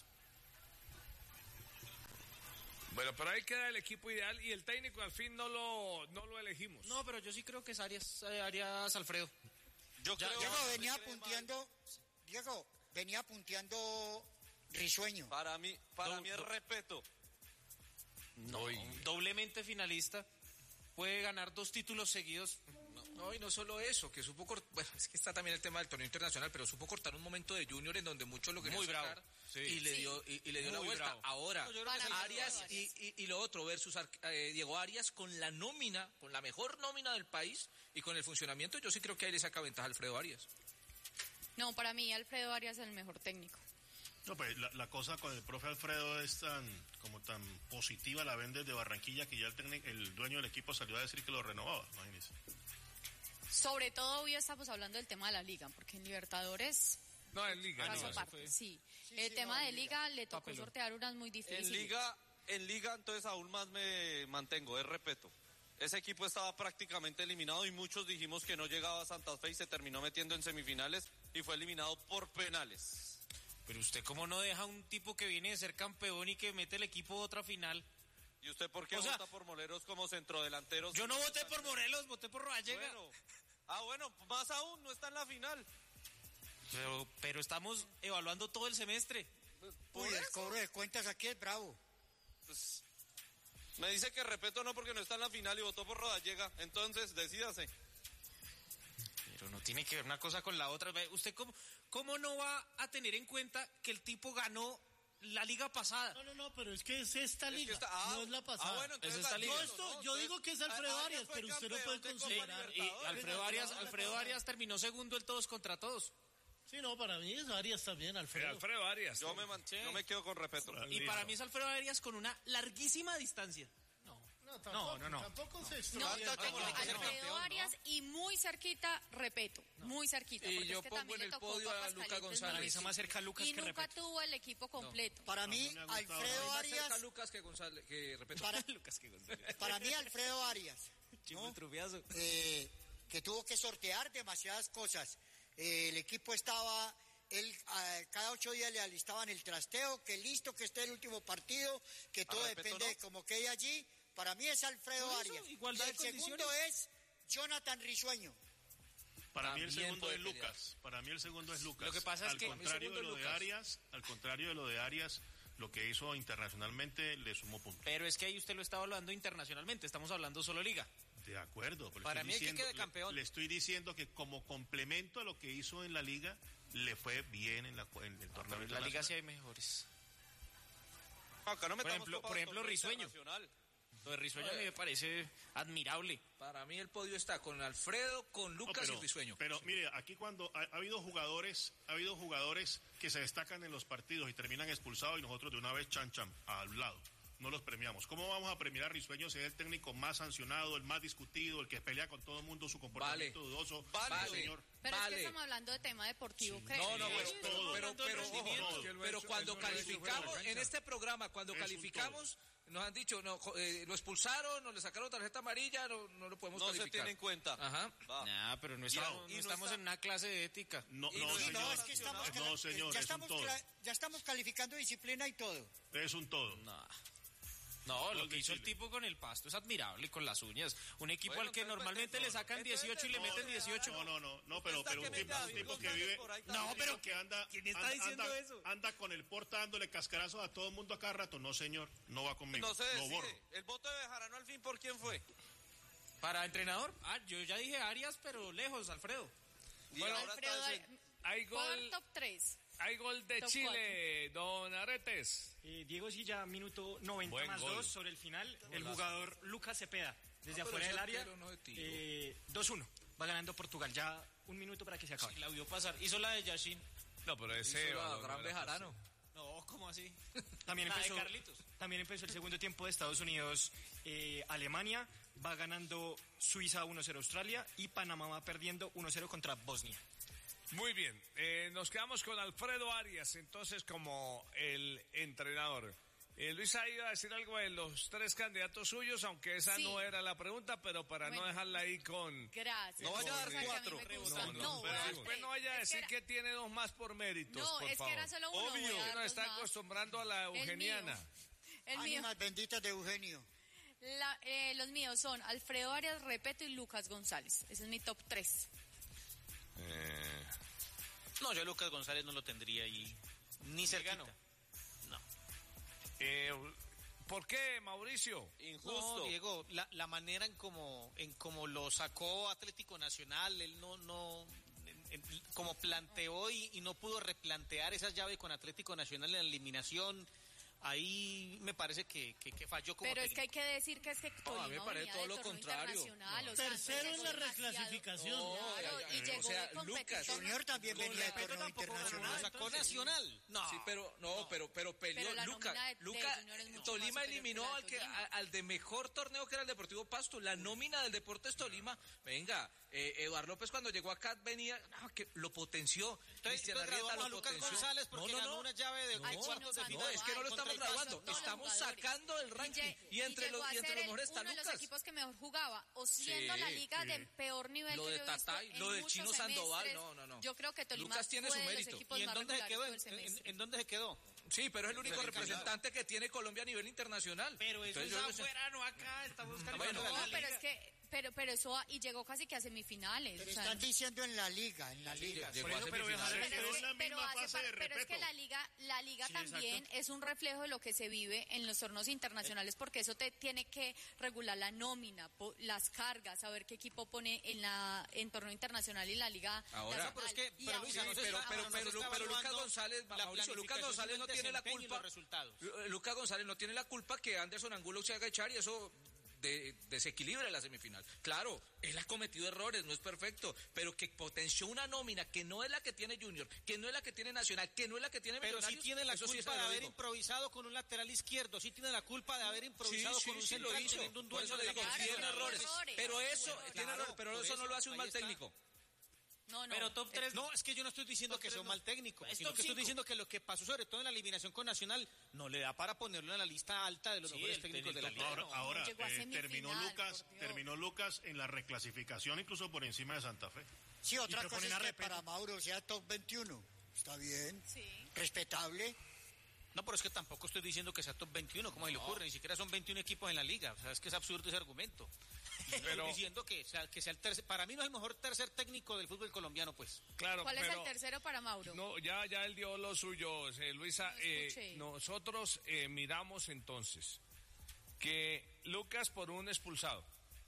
Speaker 6: bueno, pero ahí queda el equipo ideal y el técnico al fin no lo, no lo elegimos.
Speaker 9: No, pero yo sí creo que es Arias, eh, Arias Alfredo.
Speaker 3: Yo creo
Speaker 8: Diego
Speaker 3: que
Speaker 8: venía
Speaker 3: cree
Speaker 8: punteando, Diego, venía punteando Risueño.
Speaker 3: mal. Para mí, para
Speaker 9: Do-
Speaker 3: mí es
Speaker 9: do-
Speaker 3: respeto.
Speaker 9: No, doblemente finalista. Puede ganar dos títulos seguidos. No, no, y no solo eso, que supo cortar. Bueno, es que está también el tema del torneo internacional, pero supo cortar un momento de Junior en donde muchos lo querían
Speaker 4: Muy bravo,
Speaker 9: sacar
Speaker 4: sí.
Speaker 9: y le dio y, y le dio la
Speaker 4: Muy
Speaker 9: vuelta.
Speaker 4: bravo.
Speaker 9: Ahora,
Speaker 1: No, yo creo que es el
Speaker 9: Arias
Speaker 1: mejor
Speaker 9: y, y, y lo otro versus Ar- eh, Diego Arias con la nómina, con la mejor nómina del país y con el funcionamiento, yo sí creo que ahí le saca ventaja a Alfredo Arias.
Speaker 1: No, para mí Alfredo Arias es el mejor técnico.
Speaker 7: No, pues la, la cosa con el profe Alfredo es tan como tan positiva, la ven desde Barranquilla, que ya el, técnic- el dueño del equipo salió a decir que lo renovaba, imagínese.
Speaker 1: Sobre todo hoy estamos hablando del tema de la liga, porque en Libertadores
Speaker 6: No, en Liga.
Speaker 1: pasó
Speaker 6: no, eso
Speaker 1: parte,
Speaker 6: fue-
Speaker 1: sí. El tema de liga le tocó
Speaker 9: Papelón.
Speaker 1: sortear unas muy difíciles.
Speaker 3: En liga, en liga entonces aún más me mantengo, es respeto. Ese equipo estaba prácticamente eliminado y muchos dijimos que no llegaba a Santa Fe y se terminó metiendo en semifinales y fue eliminado por penales.
Speaker 4: Pero usted cómo no deja a un tipo que viene de ser campeón y que mete el equipo a otra final.
Speaker 3: ¿Y usted por qué
Speaker 4: O sea,
Speaker 3: vota por Morelos como centrodelanteros?
Speaker 4: Yo no voté por Morelos, voté por Rodallega.
Speaker 3: Bueno. Ah, bueno, más aún, no está en la final.
Speaker 4: Pero, pero estamos evaluando todo el semestre.
Speaker 8: Uy, el cobro de cuentas aquí es bravo.
Speaker 3: Pues, me dice que respeto no porque no está en la final y votó por Rodallega. Entonces, decídase.
Speaker 4: Pero no tiene que ver una cosa con la otra. ¿Usted cómo, cómo no va a tener en cuenta que el tipo ganó la liga pasada?
Speaker 2: No, no, no, pero es que es esta
Speaker 3: Es que
Speaker 2: liga,
Speaker 3: está- ah,
Speaker 2: no es la pasada.
Speaker 3: ah, bueno, entonces
Speaker 4: Es esta liga.
Speaker 2: No, esto,
Speaker 3: no,
Speaker 2: yo
Speaker 3: entonces,
Speaker 2: digo que es Alfredo
Speaker 3: a-
Speaker 2: Arias,
Speaker 3: fue
Speaker 2: pero usted no
Speaker 3: campeón
Speaker 2: puede
Speaker 3: de Copa
Speaker 2: considerar.
Speaker 4: Y Alfredo Arias, Alfredo Arias terminó segundo el todos contra todos.
Speaker 2: Sí, no, para mí es Arias también,
Speaker 6: Eh,
Speaker 2: Alfredo.
Speaker 6: Alfredo Arias.
Speaker 3: Yo me, man-
Speaker 4: Sí.
Speaker 3: yo me quedo con respeto.
Speaker 4: Y para mí es Alfredo Arias con una larguísima distancia.
Speaker 2: No, tampoco,
Speaker 5: no, no.
Speaker 2: Tampoco se
Speaker 1: No,
Speaker 2: extraordinario.
Speaker 1: tengo
Speaker 4: tiene que ser
Speaker 1: Alfredo
Speaker 4: campeón,
Speaker 1: Arias y muy cerquita, Repeto, muy cerquita.
Speaker 12: Y
Speaker 1: porque
Speaker 12: yo
Speaker 1: es que
Speaker 12: pongo
Speaker 1: también
Speaker 12: en
Speaker 1: le
Speaker 12: el
Speaker 1: tocó
Speaker 12: podio a
Speaker 1: Papas
Speaker 12: Luca
Speaker 1: Calientes
Speaker 12: González.
Speaker 1: muy
Speaker 5: Analiza más cerca a Lucas
Speaker 1: y
Speaker 5: que
Speaker 1: nunca
Speaker 5: Repeto.
Speaker 1: tuvo el equipo completo.
Speaker 8: Para mí,
Speaker 2: me ha gustado.
Speaker 8: Alfredo
Speaker 12: Más cerca
Speaker 8: Arias,
Speaker 12: Lucas que González, que repito.
Speaker 8: para,
Speaker 4: Lucas que González.
Speaker 8: para mí Alfredo Arias,
Speaker 4: Chico
Speaker 8: ¿no?
Speaker 4: trufiazo.
Speaker 8: eh, que tuvo que sortear demasiadas cosas. Eh, el equipo estaba, él ah, cada ocho días le alistaban el trasteo, que listo, que esté el último partido, que todo
Speaker 3: respeto,
Speaker 8: depende
Speaker 3: ¿no?
Speaker 8: de cómo quede allí. Para mí es Alfredo
Speaker 4: Por eso,
Speaker 8: Arias.
Speaker 4: igualdad
Speaker 8: Y
Speaker 4: de
Speaker 8: el segundo
Speaker 4: condiciones.
Speaker 8: es Jonathan Risueño.
Speaker 7: Para mí el
Speaker 12: También
Speaker 7: segundo
Speaker 12: puede
Speaker 7: es
Speaker 12: pelear.
Speaker 7: Lucas. Para mí el segundo es Lucas.
Speaker 4: Lo que pasa es
Speaker 7: al
Speaker 4: que-
Speaker 7: contrario
Speaker 12: Mi
Speaker 7: de
Speaker 12: segundo
Speaker 7: lo
Speaker 12: es
Speaker 7: de
Speaker 12: Lucas.
Speaker 7: Arias, al contrario de lo de Arias, lo que hizo internacionalmente le sumó puntos.
Speaker 4: Pero es que ahí usted lo está hablando internacionalmente, estamos hablando solo liga.
Speaker 7: De acuerdo. pero
Speaker 4: Para
Speaker 7: estoy
Speaker 4: mí hay que
Speaker 7: diciendo-
Speaker 4: quede
Speaker 7: le-
Speaker 4: campeón.
Speaker 7: Le, estoy diciendo que como complemento a lo que hizo en la liga, le fue bien en, la, en el torneo.
Speaker 4: En la liga sí
Speaker 7: internacional.
Speaker 4: hay mejores.
Speaker 3: Acá no
Speaker 4: Por
Speaker 3: metamos
Speaker 4: ejemplo,
Speaker 3: Copa
Speaker 4: por ejemplo,
Speaker 3: Torneo
Speaker 4: Risueño.
Speaker 3: Internacional.
Speaker 4: Lo de Risueño a mí me parece admirable.
Speaker 12: Para mí el podio está con Alfredo, con
Speaker 7: No,
Speaker 12: Lucas
Speaker 7: pero,
Speaker 12: y Risueño.
Speaker 7: pero mire, aquí cuando ha, ha habido jugadores, ha habido jugadores que se destacan en los partidos y terminan expulsados y nosotros de una vez chan chan al lado. No los premiamos. ¿Cómo vamos a premiar a Risueño si es el técnico más sancionado, el más discutido, el que pelea con todo el mundo, su comportamiento
Speaker 12: Vale.
Speaker 7: dudoso?
Speaker 3: Vale.
Speaker 7: No, señor.
Speaker 1: Pero es
Speaker 12: Vale.
Speaker 1: que estamos hablando de tema deportivo, ¿qué?
Speaker 12: No, no,
Speaker 1: Sí,
Speaker 12: pero,
Speaker 1: sí,
Speaker 12: pero,
Speaker 7: todo.
Speaker 12: pero, pero, ojo,
Speaker 7: todo.
Speaker 12: no, pero cuando calificamos, en este programa, cuando
Speaker 7: Es un
Speaker 12: calificamos, nos han dicho, no, jo- eh, lo expulsaron, no le sacaron tarjeta amarilla, no, no lo podemos
Speaker 3: No se
Speaker 12: calificar.
Speaker 3: tiene en cuenta.
Speaker 12: Ajá.
Speaker 3: Va.
Speaker 4: Nah, pero no estamos,
Speaker 3: y
Speaker 4: no
Speaker 3: no
Speaker 4: estamos
Speaker 3: está-
Speaker 4: en una clase de ética.
Speaker 7: No,
Speaker 3: Y
Speaker 7: no,
Speaker 3: no,
Speaker 8: Sí,
Speaker 7: señor.
Speaker 8: no, es que estamos,
Speaker 7: No,
Speaker 8: cla-
Speaker 7: señor,
Speaker 8: ya,
Speaker 7: es un
Speaker 8: estamos
Speaker 7: todo.
Speaker 8: cla- ya estamos calificando disciplina y todo.
Speaker 7: Es un todo.
Speaker 4: No. No, lo
Speaker 7: Gol
Speaker 4: que
Speaker 7: de
Speaker 4: hizo el
Speaker 7: Chile.
Speaker 4: tipo con el Pasto es admirable, con las uñas. Un equipo
Speaker 3: Bueno,
Speaker 4: al que
Speaker 3: entonces,
Speaker 4: normalmente
Speaker 3: pues,
Speaker 4: le sacan
Speaker 3: entonces,
Speaker 4: dieciocho y le
Speaker 3: no,
Speaker 4: meten
Speaker 3: no,
Speaker 4: dieciocho.
Speaker 7: No, no, no, no, pero,
Speaker 3: Está
Speaker 7: pero
Speaker 3: que
Speaker 7: un
Speaker 3: mete
Speaker 7: tipo,
Speaker 3: a
Speaker 7: un
Speaker 3: David
Speaker 7: tipo que
Speaker 3: González
Speaker 7: vive.
Speaker 3: por ahí
Speaker 7: un
Speaker 3: también.
Speaker 7: tipo
Speaker 4: pero
Speaker 7: que anda.
Speaker 4: ¿quién está
Speaker 7: anda-
Speaker 4: diciendo
Speaker 7: anda-
Speaker 4: eso?
Speaker 7: Anda con el porta dándole cascarazos a todo el mundo a cada rato. No, señor, no va conmigo.
Speaker 3: No se
Speaker 7: Lo borro.
Speaker 3: decide. El voto de Bejarano al fin, ¿por quién fue?
Speaker 4: ¿Para entrenador? Ah, yo ya dije Arias, pero lejos, Alfredo.
Speaker 3: Y
Speaker 6: Bueno,
Speaker 3: ahora
Speaker 1: Alfredo
Speaker 3: está
Speaker 1: Arias,
Speaker 3: ese-
Speaker 6: Hay
Speaker 1: por
Speaker 6: gol,
Speaker 1: top tres.
Speaker 6: hay gol de
Speaker 1: Top
Speaker 6: Chile, don Aretes.
Speaker 5: Eh, Diego Silla, minuto noventa
Speaker 6: Buen
Speaker 5: más
Speaker 6: gol.
Speaker 5: dos sobre el final. El jugador Lucas Cepeda, desde
Speaker 12: No, pero
Speaker 5: afuera
Speaker 12: ese
Speaker 5: del área.
Speaker 12: arquero no de tiro.
Speaker 5: eh, dos uno. Va ganando Portugal. Ya un minuto para que se acabe.
Speaker 4: Sí, la vio pasar. Hizo la de Yashin.
Speaker 6: No, pero ese.
Speaker 12: Hizo la
Speaker 6: balón
Speaker 12: gran
Speaker 6: no era
Speaker 12: Bejarano.
Speaker 4: No, ¿cómo así?
Speaker 5: También
Speaker 4: La de
Speaker 5: empezó,
Speaker 4: Carlitos.
Speaker 5: también empezó el segundo tiempo de Estados Unidos, eh, Alemania. Va ganando Suiza uno cero Australia y Panamá va perdiendo uno cero contra Bosnia.
Speaker 6: Muy bien, eh, nos quedamos con Alfredo Arias, entonces como el entrenador. Eh, Luisa iba a decir algo de los tres candidatos suyos, aunque esa
Speaker 1: Sí.
Speaker 6: no era la pregunta, pero para
Speaker 1: Bueno.
Speaker 6: no dejarla ahí con...
Speaker 1: Gracias.
Speaker 3: No vaya a dar
Speaker 1: Esa que mí
Speaker 3: cuatro.
Speaker 1: me gusta.
Speaker 6: No, no,
Speaker 1: No,
Speaker 6: pero
Speaker 1: voy a dar
Speaker 6: después
Speaker 1: tres.
Speaker 6: no vaya a
Speaker 1: Es que
Speaker 6: decir
Speaker 1: era-
Speaker 6: que tiene dos más por méritos,
Speaker 1: No,
Speaker 6: por
Speaker 1: es
Speaker 6: favor.
Speaker 1: que era solo uno.
Speaker 3: Obvio.
Speaker 1: voy a
Speaker 6: Usted
Speaker 1: dar
Speaker 6: nos
Speaker 1: dos
Speaker 6: está
Speaker 1: más.
Speaker 6: acostumbrando a la
Speaker 1: El mío.
Speaker 6: eugeniana.
Speaker 1: El mío.
Speaker 8: Ánimas benditas de Eugenio.
Speaker 1: La- eh, los míos son Alfredo Arias, Repeto y Lucas González. Ese es mi top tres.
Speaker 6: Eh,
Speaker 4: No, yo a Lucas González no lo tendría ahí. Ni cercano. No.
Speaker 6: eh, ¿Por qué, Mauricio?
Speaker 3: Injusto.
Speaker 4: No, Diego, la, la manera en como en como lo sacó Atlético Nacional, él no no en- en- como planteó y, y no pudo replantear esa llave con Atlético Nacional en la eliminación. Ahí me parece que, que, que falló como
Speaker 1: Pero es que hay
Speaker 4: técnico.
Speaker 1: que decir que es que
Speaker 12: No, a mí me
Speaker 1: Tolima
Speaker 12: parece
Speaker 1: venía
Speaker 12: todo
Speaker 1: de
Speaker 12: lo
Speaker 1: torneo
Speaker 12: contrario.
Speaker 1: internacional, o sea,
Speaker 2: Tercero en
Speaker 1: llegó
Speaker 2: la
Speaker 1: demasiado-
Speaker 2: reclasificación.
Speaker 12: No,
Speaker 1: Claro,
Speaker 12: ya, ya,
Speaker 1: y
Speaker 12: ya,
Speaker 1: llegó
Speaker 12: o sea,
Speaker 1: de competición.
Speaker 12: Lucas,
Speaker 8: Junior también venía de
Speaker 4: Repeto
Speaker 8: torneo
Speaker 4: tampoco ganó
Speaker 8: internacional.
Speaker 4: nada, sacó Nacional. No.
Speaker 12: Sí, pero no, pero pero peleó
Speaker 1: Pero la
Speaker 12: Luca.
Speaker 1: nómina de- de
Speaker 12: Luca
Speaker 1: Junior es mucho
Speaker 12: Tolima
Speaker 1: más superior
Speaker 12: eliminó
Speaker 1: que la de
Speaker 12: al que
Speaker 1: Tolima.
Speaker 12: a- al de mejor torneo que era el Deportivo Pasto, la nómina del Deportes Tolima. Venga, eh, Eduardo López cuando llegó acá venía no, que lo potenció.
Speaker 4: Entonces,
Speaker 12: Cristian
Speaker 4: entonces
Speaker 12: Arrieta
Speaker 4: graduamos a
Speaker 12: lo
Speaker 4: Lucas
Speaker 12: potenció.
Speaker 4: González porque
Speaker 12: No, no,
Speaker 4: ganó
Speaker 12: no.
Speaker 4: una llave de
Speaker 12: No,
Speaker 1: Ay,
Speaker 4: cuartos de
Speaker 1: Chino
Speaker 4: final.
Speaker 12: No, es que no lo
Speaker 1: Ay,
Speaker 12: estamos estamos graduando, estamos sacando el ranking. Y, y entre los, y entre los mejores está
Speaker 1: uno
Speaker 12: Lucas.
Speaker 1: de los equipos que mejor jugaba, o siendo
Speaker 12: Sí,
Speaker 1: la liga
Speaker 12: sí.
Speaker 1: del peor nivel
Speaker 12: Lo
Speaker 1: que
Speaker 12: de
Speaker 1: yo he visto
Speaker 12: Tatay,
Speaker 1: en
Speaker 12: lo del
Speaker 1: muchos
Speaker 12: Chino Sandoval,
Speaker 1: semestres.
Speaker 12: no, no, no.
Speaker 1: Yo creo que Tolima
Speaker 12: Lucas tiene
Speaker 1: fue
Speaker 12: su
Speaker 1: de los
Speaker 12: mérito.
Speaker 1: equipos
Speaker 4: ¿Y en
Speaker 1: más
Speaker 4: dónde se
Speaker 1: regulares
Speaker 4: quedó?
Speaker 1: todo
Speaker 4: ¿En,
Speaker 1: el
Speaker 4: en,
Speaker 1: semestre.
Speaker 4: en dónde se quedó?
Speaker 12: Sí, pero es el único
Speaker 4: Pero
Speaker 12: representante que tiene Colombia a nivel internacional.
Speaker 4: Pero eso
Speaker 12: Entonces,
Speaker 4: es
Speaker 12: yo no sé-
Speaker 4: afuera, no acá. Estamos buscando
Speaker 12: Bueno,
Speaker 4: la
Speaker 1: No,
Speaker 4: liga.
Speaker 1: pero es que, pero, pero eso, y llegó casi que a semifinales.
Speaker 8: Pero
Speaker 1: o sea,
Speaker 8: están diciendo en la liga, en la liga.
Speaker 12: llegó
Speaker 7: Por
Speaker 12: a
Speaker 7: eso, pero
Speaker 12: semifinales.
Speaker 7: dejar-
Speaker 1: Pero,
Speaker 7: es
Speaker 1: es
Speaker 7: la
Speaker 1: que, pero,
Speaker 7: misma
Speaker 1: hace
Speaker 7: fase
Speaker 1: par-
Speaker 7: de
Speaker 1: pero es que
Speaker 7: respeto.
Speaker 1: la liga, la liga
Speaker 7: Sí,
Speaker 1: también
Speaker 7: exacto.
Speaker 1: es un reflejo de lo que se vive en los torneos internacionales, porque eso te tiene que regular la nómina, po- las cargas, saber qué equipo pone en la en torneo internacional y la liga
Speaker 12: Ahora-
Speaker 1: nacional.
Speaker 4: Pero es que-
Speaker 1: Y
Speaker 4: pero,
Speaker 1: aún
Speaker 4: Luisa, no
Speaker 1: así-
Speaker 4: se
Speaker 12: pero,
Speaker 4: está-
Speaker 12: pero,
Speaker 4: no se
Speaker 12: pero,
Speaker 4: está
Speaker 12: pero Lucas
Speaker 4: evaluando
Speaker 12: González,
Speaker 4: la
Speaker 12: Mauricio, Lucas
Speaker 4: planificación
Speaker 12: González no
Speaker 4: del
Speaker 12: tiene la
Speaker 4: desempeño y
Speaker 12: culpa.
Speaker 4: los resultados.
Speaker 12: Lu- Lucas González no tiene la culpa que Anderson Angulo se haga echar y eso de, desequilibra la semifinal. Claro, él ha cometido errores, no es perfecto, pero que potenció una nómina que no es la que tiene Junior, que no es la que tiene Nacional, que no es la que tiene
Speaker 4: Pero sí
Speaker 12: Millonarios.
Speaker 4: tiene la
Speaker 12: eso sí
Speaker 4: culpa
Speaker 12: se
Speaker 4: de
Speaker 12: lo
Speaker 4: haber
Speaker 12: digo.
Speaker 4: improvisado con un lateral izquierdo, sí tiene la culpa de haber improvisado
Speaker 12: Sí,
Speaker 4: con
Speaker 12: sí,
Speaker 4: un
Speaker 12: sí,
Speaker 4: central
Speaker 12: lo hizo.
Speaker 4: teniendo un
Speaker 12: Por
Speaker 4: dueño
Speaker 12: eso le
Speaker 4: de la
Speaker 12: digo,
Speaker 4: cancha.
Speaker 12: tiene
Speaker 1: Claro,
Speaker 12: errores,
Speaker 1: errores.
Speaker 12: pero eso,
Speaker 1: Claro,
Speaker 12: tiene
Speaker 4: claro,
Speaker 12: errores, pero
Speaker 4: por
Speaker 12: eso no
Speaker 4: eso,
Speaker 12: lo hace un
Speaker 4: ahí
Speaker 12: mal
Speaker 4: está.
Speaker 12: técnico.
Speaker 1: No, no.
Speaker 4: Pero top tres,
Speaker 1: es-
Speaker 4: no, es que yo no estoy diciendo que sea un mal técnico,
Speaker 9: Es
Speaker 4: sino
Speaker 9: top
Speaker 4: que estoy
Speaker 9: cinco.
Speaker 4: diciendo que lo que pasó sobre todo en la eliminación con Nacional no le da para ponerlo en la lista alta de los
Speaker 9: Sí,
Speaker 4: mejores
Speaker 9: el
Speaker 4: técnicos de la
Speaker 9: técnico
Speaker 4: liga.
Speaker 7: Ahora, ahora,
Speaker 1: llegó a
Speaker 7: eh,
Speaker 1: semifinal,
Speaker 7: terminó Lucas,
Speaker 1: por Dios.
Speaker 7: terminó Lucas en la reclasificación incluso por encima de Santa Fe.
Speaker 8: Sí, otra
Speaker 5: pero
Speaker 8: cosa
Speaker 5: ponen
Speaker 8: es
Speaker 5: a
Speaker 8: que
Speaker 5: Repeto.
Speaker 8: para Mauro sea top veintiuno. Está bien,
Speaker 1: Sí.
Speaker 8: respetable.
Speaker 4: No, pero es que tampoco estoy diciendo que sea top veintiuno, como se le ocurre, ni siquiera son veintiún equipos en la liga, o sea, es que es absurdo ese argumento.
Speaker 6: Pero-
Speaker 4: Estoy diciendo que sea, que sea el tercer, para mí no es el mejor tercer técnico del fútbol colombiano, pues.
Speaker 6: Claro,
Speaker 1: ¿Cuál es
Speaker 6: pero...
Speaker 1: el tercero para Mauro?
Speaker 6: No, ya, ya él dio lo suyo, eh, Luisa.
Speaker 1: No
Speaker 6: eh,
Speaker 1: escuché.
Speaker 6: nosotros eh, miramos entonces que Lucas por un expulsado,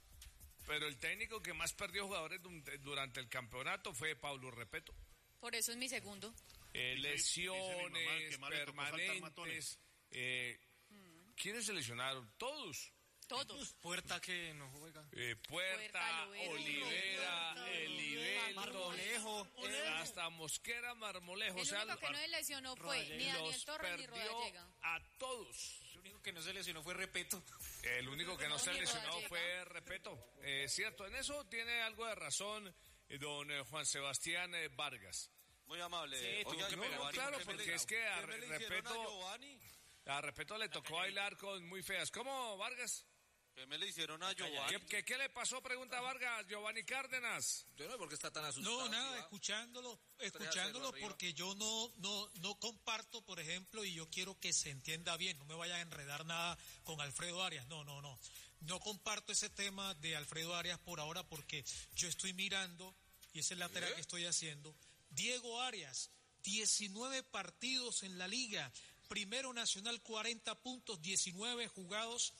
Speaker 6: pero el técnico que más perdió jugadores dun- durante el campeonato fue Pablo Repeto.
Speaker 1: Por eso es mi segundo.
Speaker 6: Eh,
Speaker 7: Dice- dice mi mamá
Speaker 6: lesiones
Speaker 7: que más le tocó saltar
Speaker 6: permanentes.
Speaker 7: matones.
Speaker 6: Eh, ¿Quiénes se lesionaron? Todos.
Speaker 1: Todos.
Speaker 5: Puerta que no juega.
Speaker 6: Eh, Puerta,
Speaker 1: Puerta, Loero,
Speaker 6: Olivera,
Speaker 1: Puerta,
Speaker 6: Elivelto,
Speaker 5: Marmolejo.
Speaker 6: hasta Mosquera, Marmolejo.
Speaker 1: El
Speaker 6: o sea,
Speaker 1: único que no se lesionó fue ni Daniel
Speaker 6: los
Speaker 1: Torres ni
Speaker 6: perdió
Speaker 1: Rodallega.
Speaker 6: a todos.
Speaker 9: El único que no se lesionó fue Repeto.
Speaker 6: El único que no
Speaker 1: No,
Speaker 6: se
Speaker 1: ni
Speaker 6: lesionó
Speaker 1: Rodallega.
Speaker 6: fue Repeto. Eh, cierto, en eso tiene algo de razón eh, don eh, Juan Sebastián eh, Vargas.
Speaker 3: Muy amable.
Speaker 9: Sí, tuvo
Speaker 3: Oiga,
Speaker 9: que
Speaker 6: No,
Speaker 9: pegar.
Speaker 6: no,
Speaker 3: Giovanni,
Speaker 6: claro,
Speaker 3: ¿qué me
Speaker 6: porque
Speaker 3: le-
Speaker 6: es que a
Speaker 3: ¿qué me le
Speaker 6: Re-
Speaker 3: hicieron a
Speaker 6: Repeto-
Speaker 3: Giovanni?
Speaker 6: A Repeto le tocó bailar con muy feas. ¿Cómo, Vargas?
Speaker 3: ¿Qué me le hicieron a Giovanni?
Speaker 6: ¿Qué, qué, qué le pasó? Pregunta Vargas, Giovanni Cárdenas.
Speaker 12: Yo no sé por qué está tan asustado.
Speaker 13: No, nada,
Speaker 12: Iván.
Speaker 13: escuchándolo,
Speaker 12: Tres a
Speaker 13: escuchándolo
Speaker 12: cero arriba.
Speaker 13: porque yo no, no, no comparto, por ejemplo, y yo quiero que se entienda bien, no me vaya a enredar nada con Alfredo Arias, no, no, no. No comparto ese tema de Alfredo Arias por ahora porque yo estoy mirando, y esa es la tarea
Speaker 12: ¿Eh?
Speaker 13: que estoy haciendo, Diego Arias, diecinueve partidos en la liga, primero nacional cuarenta puntos, diecinueve jugados,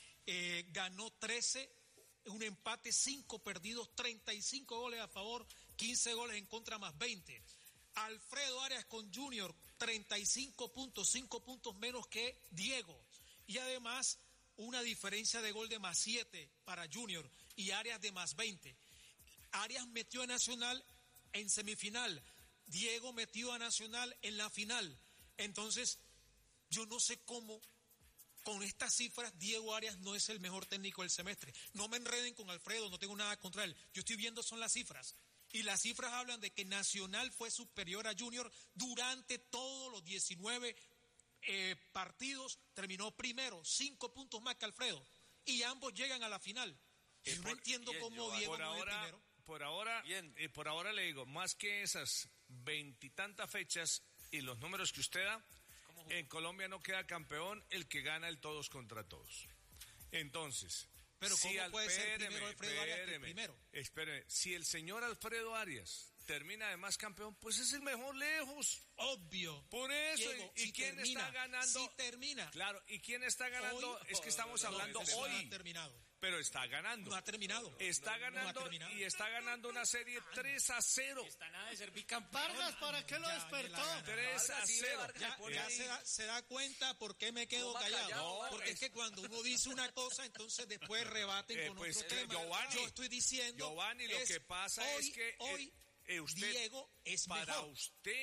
Speaker 13: eh, ganó trece, un empate, cinco perdidos, treinta y cinco goles a favor, quince goles en contra más veinte. Alfredo Arias con Junior, treinta y cinco puntos, cinco puntos menos que Diego. Y además una diferencia de gol de más siete para Junior y Arias de más veinte. Arias metió a Nacional en semifinal, Diego metió a Nacional en la final. Entonces, yo no sé cómo con estas cifras Diego Arias no es el mejor técnico del semestre. No me enreden con Alfredo, no tengo nada contra él. Yo estoy viendo son las cifras. Y las cifras hablan de que Nacional fue superior a Junior durante todos los diecinueve eh, partidos. Terminó primero, cinco puntos más que Alfredo. Y ambos llegan a la final.
Speaker 6: Eh,
Speaker 13: Yo no
Speaker 6: por-
Speaker 13: entiendo
Speaker 3: bien,
Speaker 13: cómo
Speaker 3: Giovanni.
Speaker 13: Diego
Speaker 6: Por
Speaker 13: no es
Speaker 6: ahora,
Speaker 13: primero.
Speaker 6: por ahora,
Speaker 3: Bien.
Speaker 6: eh, por ahora le digo, más que esas veintitantas fechas y los números que usted da, en Colombia no queda campeón el que gana el todos contra todos. Entonces,
Speaker 13: Pero
Speaker 6: si
Speaker 13: ¿cómo puede ser
Speaker 6: espéreme,
Speaker 13: primero Alfredo Arias que el
Speaker 6: espéreme,
Speaker 13: primero?
Speaker 6: espéreme, si el señor Alfredo Arias termina además campeón, pues es el mejor lejos.
Speaker 13: Obvio.
Speaker 6: Por eso,
Speaker 13: Diego,
Speaker 6: ¿y
Speaker 13: si
Speaker 6: quién
Speaker 13: termina,
Speaker 6: está ganando?
Speaker 13: si termina.
Speaker 6: Claro, ¿y quién está ganando?
Speaker 13: Hoy-
Speaker 6: es que estamos
Speaker 13: No,
Speaker 6: hablando
Speaker 13: no, no
Speaker 6: hoy,
Speaker 13: ha terminado.
Speaker 6: pero está ganando.
Speaker 13: No ha terminado.
Speaker 6: Está
Speaker 13: No, no ha
Speaker 6: ganando
Speaker 13: terminado.
Speaker 6: y está ganando una serie tres a cero.
Speaker 9: Está nada de ser bicampeón.
Speaker 2: Vargas, ¿para qué lo
Speaker 13: Ya,
Speaker 2: despertó?
Speaker 13: ni la gana.
Speaker 6: tres a
Speaker 12: Vargas, sí,
Speaker 6: cero.
Speaker 12: Vargas,
Speaker 13: Ya,
Speaker 12: pone
Speaker 13: ya
Speaker 12: ahí.
Speaker 13: se, da, se da cuenta por qué me quedo
Speaker 12: Coma
Speaker 13: callado.
Speaker 12: callado, Vargas.
Speaker 13: Porque es que cuando uno dice una cosa, entonces después rebaten
Speaker 6: Eh,
Speaker 13: con
Speaker 6: pues,
Speaker 13: otro
Speaker 6: eh,
Speaker 13: tema.
Speaker 6: Giovanni,
Speaker 13: Yo estoy diciendo.
Speaker 6: Giovanni, lo
Speaker 13: es,
Speaker 6: que pasa
Speaker 13: hoy,
Speaker 6: es que eh,
Speaker 13: hoy
Speaker 6: eh, usted,
Speaker 13: Diego es
Speaker 6: para
Speaker 13: mejor.
Speaker 6: usted,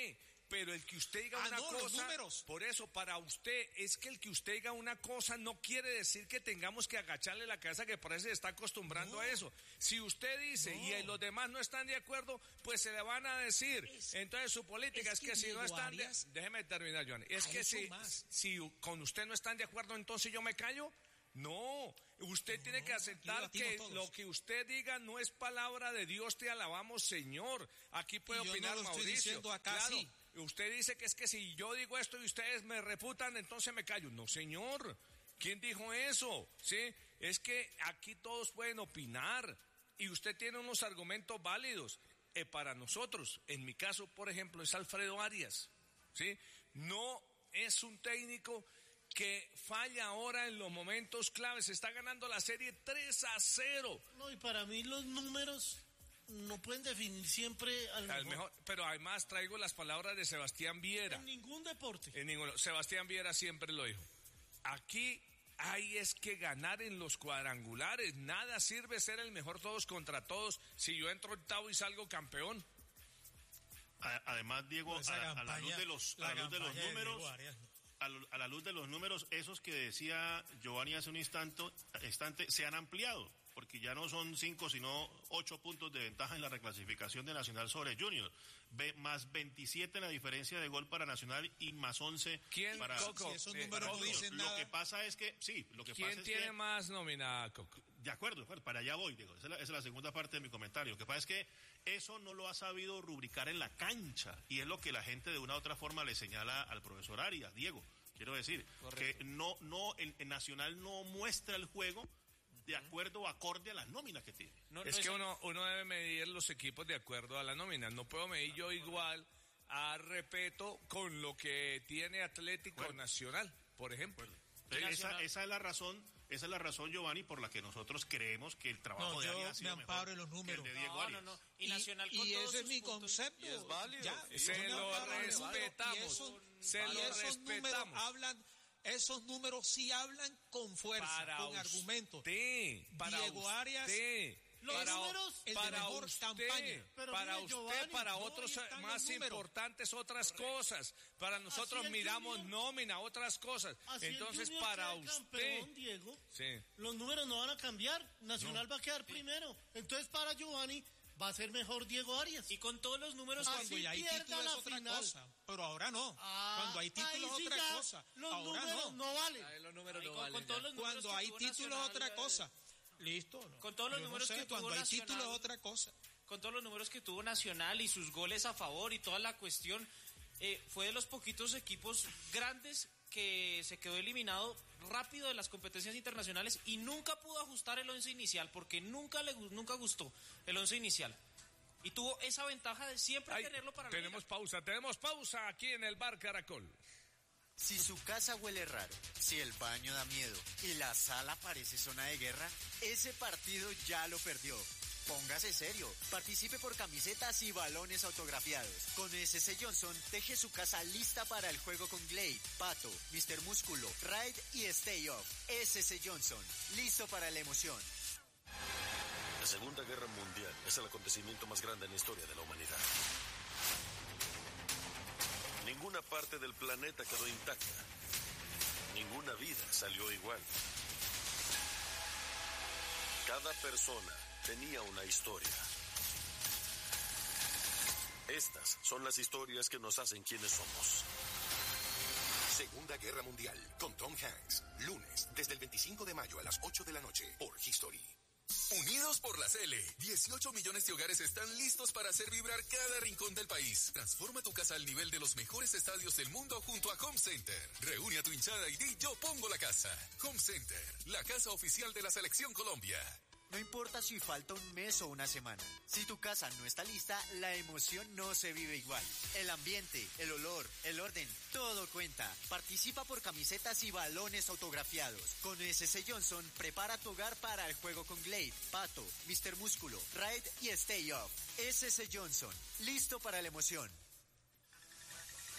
Speaker 6: pero el que usted diga
Speaker 13: Ah,
Speaker 6: una
Speaker 13: no, los
Speaker 6: cosa,
Speaker 13: números.
Speaker 6: por eso, para usted, es que el que usted diga una cosa no quiere decir que tengamos que agacharle la cabeza, que parece que está acostumbrando
Speaker 13: No.
Speaker 6: a eso. Si usted dice
Speaker 13: No.
Speaker 6: y los demás no están de acuerdo, pues se le van a decir.
Speaker 13: Es-
Speaker 6: Entonces su política es,
Speaker 13: es
Speaker 6: que,
Speaker 13: que
Speaker 6: si no
Speaker 13: Diego
Speaker 6: están de,
Speaker 13: Arias-
Speaker 6: déjeme terminar, Johnny. Es
Speaker 13: A
Speaker 6: que
Speaker 13: eso
Speaker 6: si,
Speaker 13: más.
Speaker 6: si con usted no están de acuerdo, entonces yo me callo. No, usted
Speaker 13: No,
Speaker 6: tiene que
Speaker 13: aquí
Speaker 6: aceptar
Speaker 13: debatimos
Speaker 6: que
Speaker 13: todos.
Speaker 6: lo que usted diga no es palabra de Dios, te alabamos, Señor. Aquí puede
Speaker 13: Y yo no
Speaker 6: opinar
Speaker 13: lo estoy
Speaker 6: Mauricio.
Speaker 13: diciendo acá,
Speaker 6: Claro,
Speaker 13: sí.
Speaker 6: usted dice que es que si yo digo esto y ustedes me refutan, entonces me callo. No, señor. ¿Quién dijo eso? ¿Sí? Es que aquí todos pueden opinar y usted tiene unos argumentos válidos. Eh, para nosotros, en mi caso, por ejemplo, es Alfredo Arias. ¿Sí? No es un técnico que falla ahora en los momentos claves. Está ganando la serie tres a cero.
Speaker 2: No, y para mí los números no pueden definir siempre al
Speaker 6: Al
Speaker 2: mejor.
Speaker 6: mejor, pero además traigo las palabras de Sebastián Viera.
Speaker 2: En ningún deporte.
Speaker 6: En ninguno. Sebastián Viera siempre lo dijo. Aquí hay es que ganar en los cuadrangulares. Nada sirve ser el mejor todos contra todos si yo entro octavo y salgo campeón.
Speaker 7: A- Además, Diego,
Speaker 13: Esa
Speaker 7: a, la- a la
Speaker 13: campaña-
Speaker 7: luz de los, a
Speaker 13: la
Speaker 7: la luz de los
Speaker 13: campaña de
Speaker 7: números,
Speaker 13: Diego Arias, ¿no?
Speaker 7: a, lo- a la luz de los números, esos que decía Giovanni hace un instante, instante se han ampliado, porque ya no son cinco, sino ocho puntos de ventaja en la reclasificación de Nacional sobre Junior. Ve, más veintisiete la diferencia de gol para Nacional y más once
Speaker 6: ¿Quién,
Speaker 7: para,
Speaker 6: Coco?
Speaker 13: Si esos
Speaker 6: Eh,
Speaker 13: números no
Speaker 7: Junior.
Speaker 13: dicen
Speaker 7: Lo
Speaker 13: nada.
Speaker 7: que pasa es que, sí, lo que
Speaker 6: ¿Quién
Speaker 7: pasa es
Speaker 6: tiene
Speaker 7: que...
Speaker 6: más nómina, Coco?
Speaker 7: De acuerdo, de acuerdo, para allá voy, Diego. Esa es, la, esa es la segunda parte de mi comentario. Lo que pasa es que eso no lo ha sabido rubricar en la cancha y es lo que la gente de una u otra forma le señala al profesor Arias, Diego. Quiero decir
Speaker 12: Correcto.
Speaker 7: que no, no, el, el Nacional no muestra el juego de acuerdo o acorde a las nóminas que tiene.
Speaker 12: No,
Speaker 6: Es
Speaker 12: no
Speaker 6: que uno, uno debe medir los equipos de acuerdo a la nómina. No puedo medir yo igual a Repeto con lo que tiene Atlético
Speaker 7: Bueno.
Speaker 6: Nacional, por ejemplo.
Speaker 7: Esa,
Speaker 12: Nacional-
Speaker 7: esa es la razón, esa es la razón, Giovanni, por la que nosotros creemos que el trabajo
Speaker 13: No,
Speaker 7: de
Speaker 13: yo
Speaker 7: Arias ha
Speaker 13: me
Speaker 7: sido
Speaker 13: amparo
Speaker 7: mejor
Speaker 13: en los
Speaker 7: que
Speaker 13: números.
Speaker 7: el de Diego
Speaker 12: No,
Speaker 7: Arias.
Speaker 12: no, no. Y,
Speaker 13: Y,
Speaker 12: Nacional con
Speaker 13: y
Speaker 12: todos
Speaker 13: ese es
Speaker 12: sus
Speaker 13: mi
Speaker 12: puntos-
Speaker 13: concepto.
Speaker 12: y es válido.
Speaker 13: Ya,
Speaker 6: Se
Speaker 13: yo me
Speaker 6: lo
Speaker 13: amparo en los números,
Speaker 6: respetamos.
Speaker 13: y esos-
Speaker 6: Se
Speaker 13: y
Speaker 6: lo
Speaker 13: esos números
Speaker 6: respetamos.
Speaker 13: hablan, esos números sí hablan con fuerza,
Speaker 6: Para
Speaker 13: con
Speaker 6: usted,
Speaker 13: argumentos.
Speaker 6: para
Speaker 13: Diego Arias,
Speaker 6: usted,
Speaker 2: los
Speaker 6: para,
Speaker 2: números,
Speaker 13: el de
Speaker 6: para
Speaker 13: mejor
Speaker 6: usted,
Speaker 13: campaña.
Speaker 2: Pero
Speaker 6: para
Speaker 2: mire,
Speaker 6: usted,
Speaker 2: Giovanni,
Speaker 6: para
Speaker 2: no,
Speaker 6: otros
Speaker 13: ahí están
Speaker 6: más
Speaker 13: los números.
Speaker 6: importantes otras cosas. Para nosotros
Speaker 2: el
Speaker 6: miramos
Speaker 2: Junior-
Speaker 6: nómina, otras cosas.
Speaker 2: Así el
Speaker 6: Entonces,
Speaker 2: Junior
Speaker 6: para
Speaker 2: quede
Speaker 6: usted,
Speaker 2: campeón, Diego,
Speaker 6: sí.
Speaker 2: los números no van a cambiar. Nacional va a quedar primero. Entonces, para Giovanni, va a ser mejor Diego Arias.
Speaker 12: Y con todos los números
Speaker 2: Así
Speaker 13: Cuando ya hay
Speaker 2: pierda
Speaker 13: título es
Speaker 2: la
Speaker 13: otra
Speaker 2: final.
Speaker 13: cosa, pero ahora no.
Speaker 2: Ah,
Speaker 13: Cuando hay título
Speaker 2: ahí
Speaker 13: es
Speaker 2: sí
Speaker 13: otra
Speaker 2: ya
Speaker 13: cosa,
Speaker 2: Los
Speaker 13: ahora
Speaker 2: números
Speaker 13: no.
Speaker 2: no, valen.
Speaker 12: Ahí los números
Speaker 9: Ahí
Speaker 12: no
Speaker 9: con-
Speaker 12: valen
Speaker 9: con
Speaker 12: ya.
Speaker 9: todos los
Speaker 13: Cuando
Speaker 12: que
Speaker 13: hay
Speaker 12: tuvo
Speaker 13: título es otra
Speaker 12: Nacional,
Speaker 13: cosa. Listo. ¿no?
Speaker 12: Con todos los
Speaker 13: Yo no
Speaker 12: números
Speaker 13: sé,
Speaker 12: que tuvo
Speaker 13: cuando hay título
Speaker 12: Nacional.
Speaker 13: es otra cosa.
Speaker 12: Con todos los números que tuvo Nacional y sus goles a favor y toda la cuestión, eh, fue de los poquitos equipos grandes que se quedó eliminado rápido de las competencias internacionales y nunca pudo ajustar el once inicial porque nunca le gu- nunca gustó el once inicial. Y tuvo esa ventaja de siempre
Speaker 6: Ay,
Speaker 12: tenerlo para la
Speaker 6: tenemos
Speaker 12: liga.
Speaker 6: pausa, tenemos pausa aquí en el Bar Caracol.
Speaker 14: Si su casa huele raro, si el baño da miedo y la sala parece zona de guerra, ese partido ya lo perdió. Póngase serio, participe por camisetas y balones autografiados. Con S C Johnson, deje su casa lista para el juego con Glade, Pato, mister Músculo, Ride y Stay Off. S C Johnson, listo para la emoción.
Speaker 15: La Segunda Guerra Mundial es el acontecimiento más grande en la historia de la humanidad. Ninguna parte del planeta quedó intacta. Ninguna vida salió igual. Cada persona tenía una historia. Estas son las historias que nos hacen quienes somos.
Speaker 16: Segunda Guerra Mundial, con Tom Hanks. Lunes, desde el veinticinco de mayo a las ocho de la noche, por History.
Speaker 17: Unidos por la C L, dieciocho millones de hogares están listos para hacer vibrar cada rincón del país. Transforma tu casa al nivel de los mejores estadios del mundo junto a Home Center. Reúne a tu hinchada y di yo pongo la casa. Home Center, la casa oficial de la Selección Colombia.
Speaker 14: No importa si falta un mes o una semana. Si tu casa no está lista, la emoción no se vive igual. El ambiente, el olor, el orden, todo cuenta. Participa por camisetas y balones autografiados. Con S C Johnson, prepara tu hogar para el juego con Glade, Pato, mister Músculo, Ride y Stay Off. S C Johnson, listo para la emoción.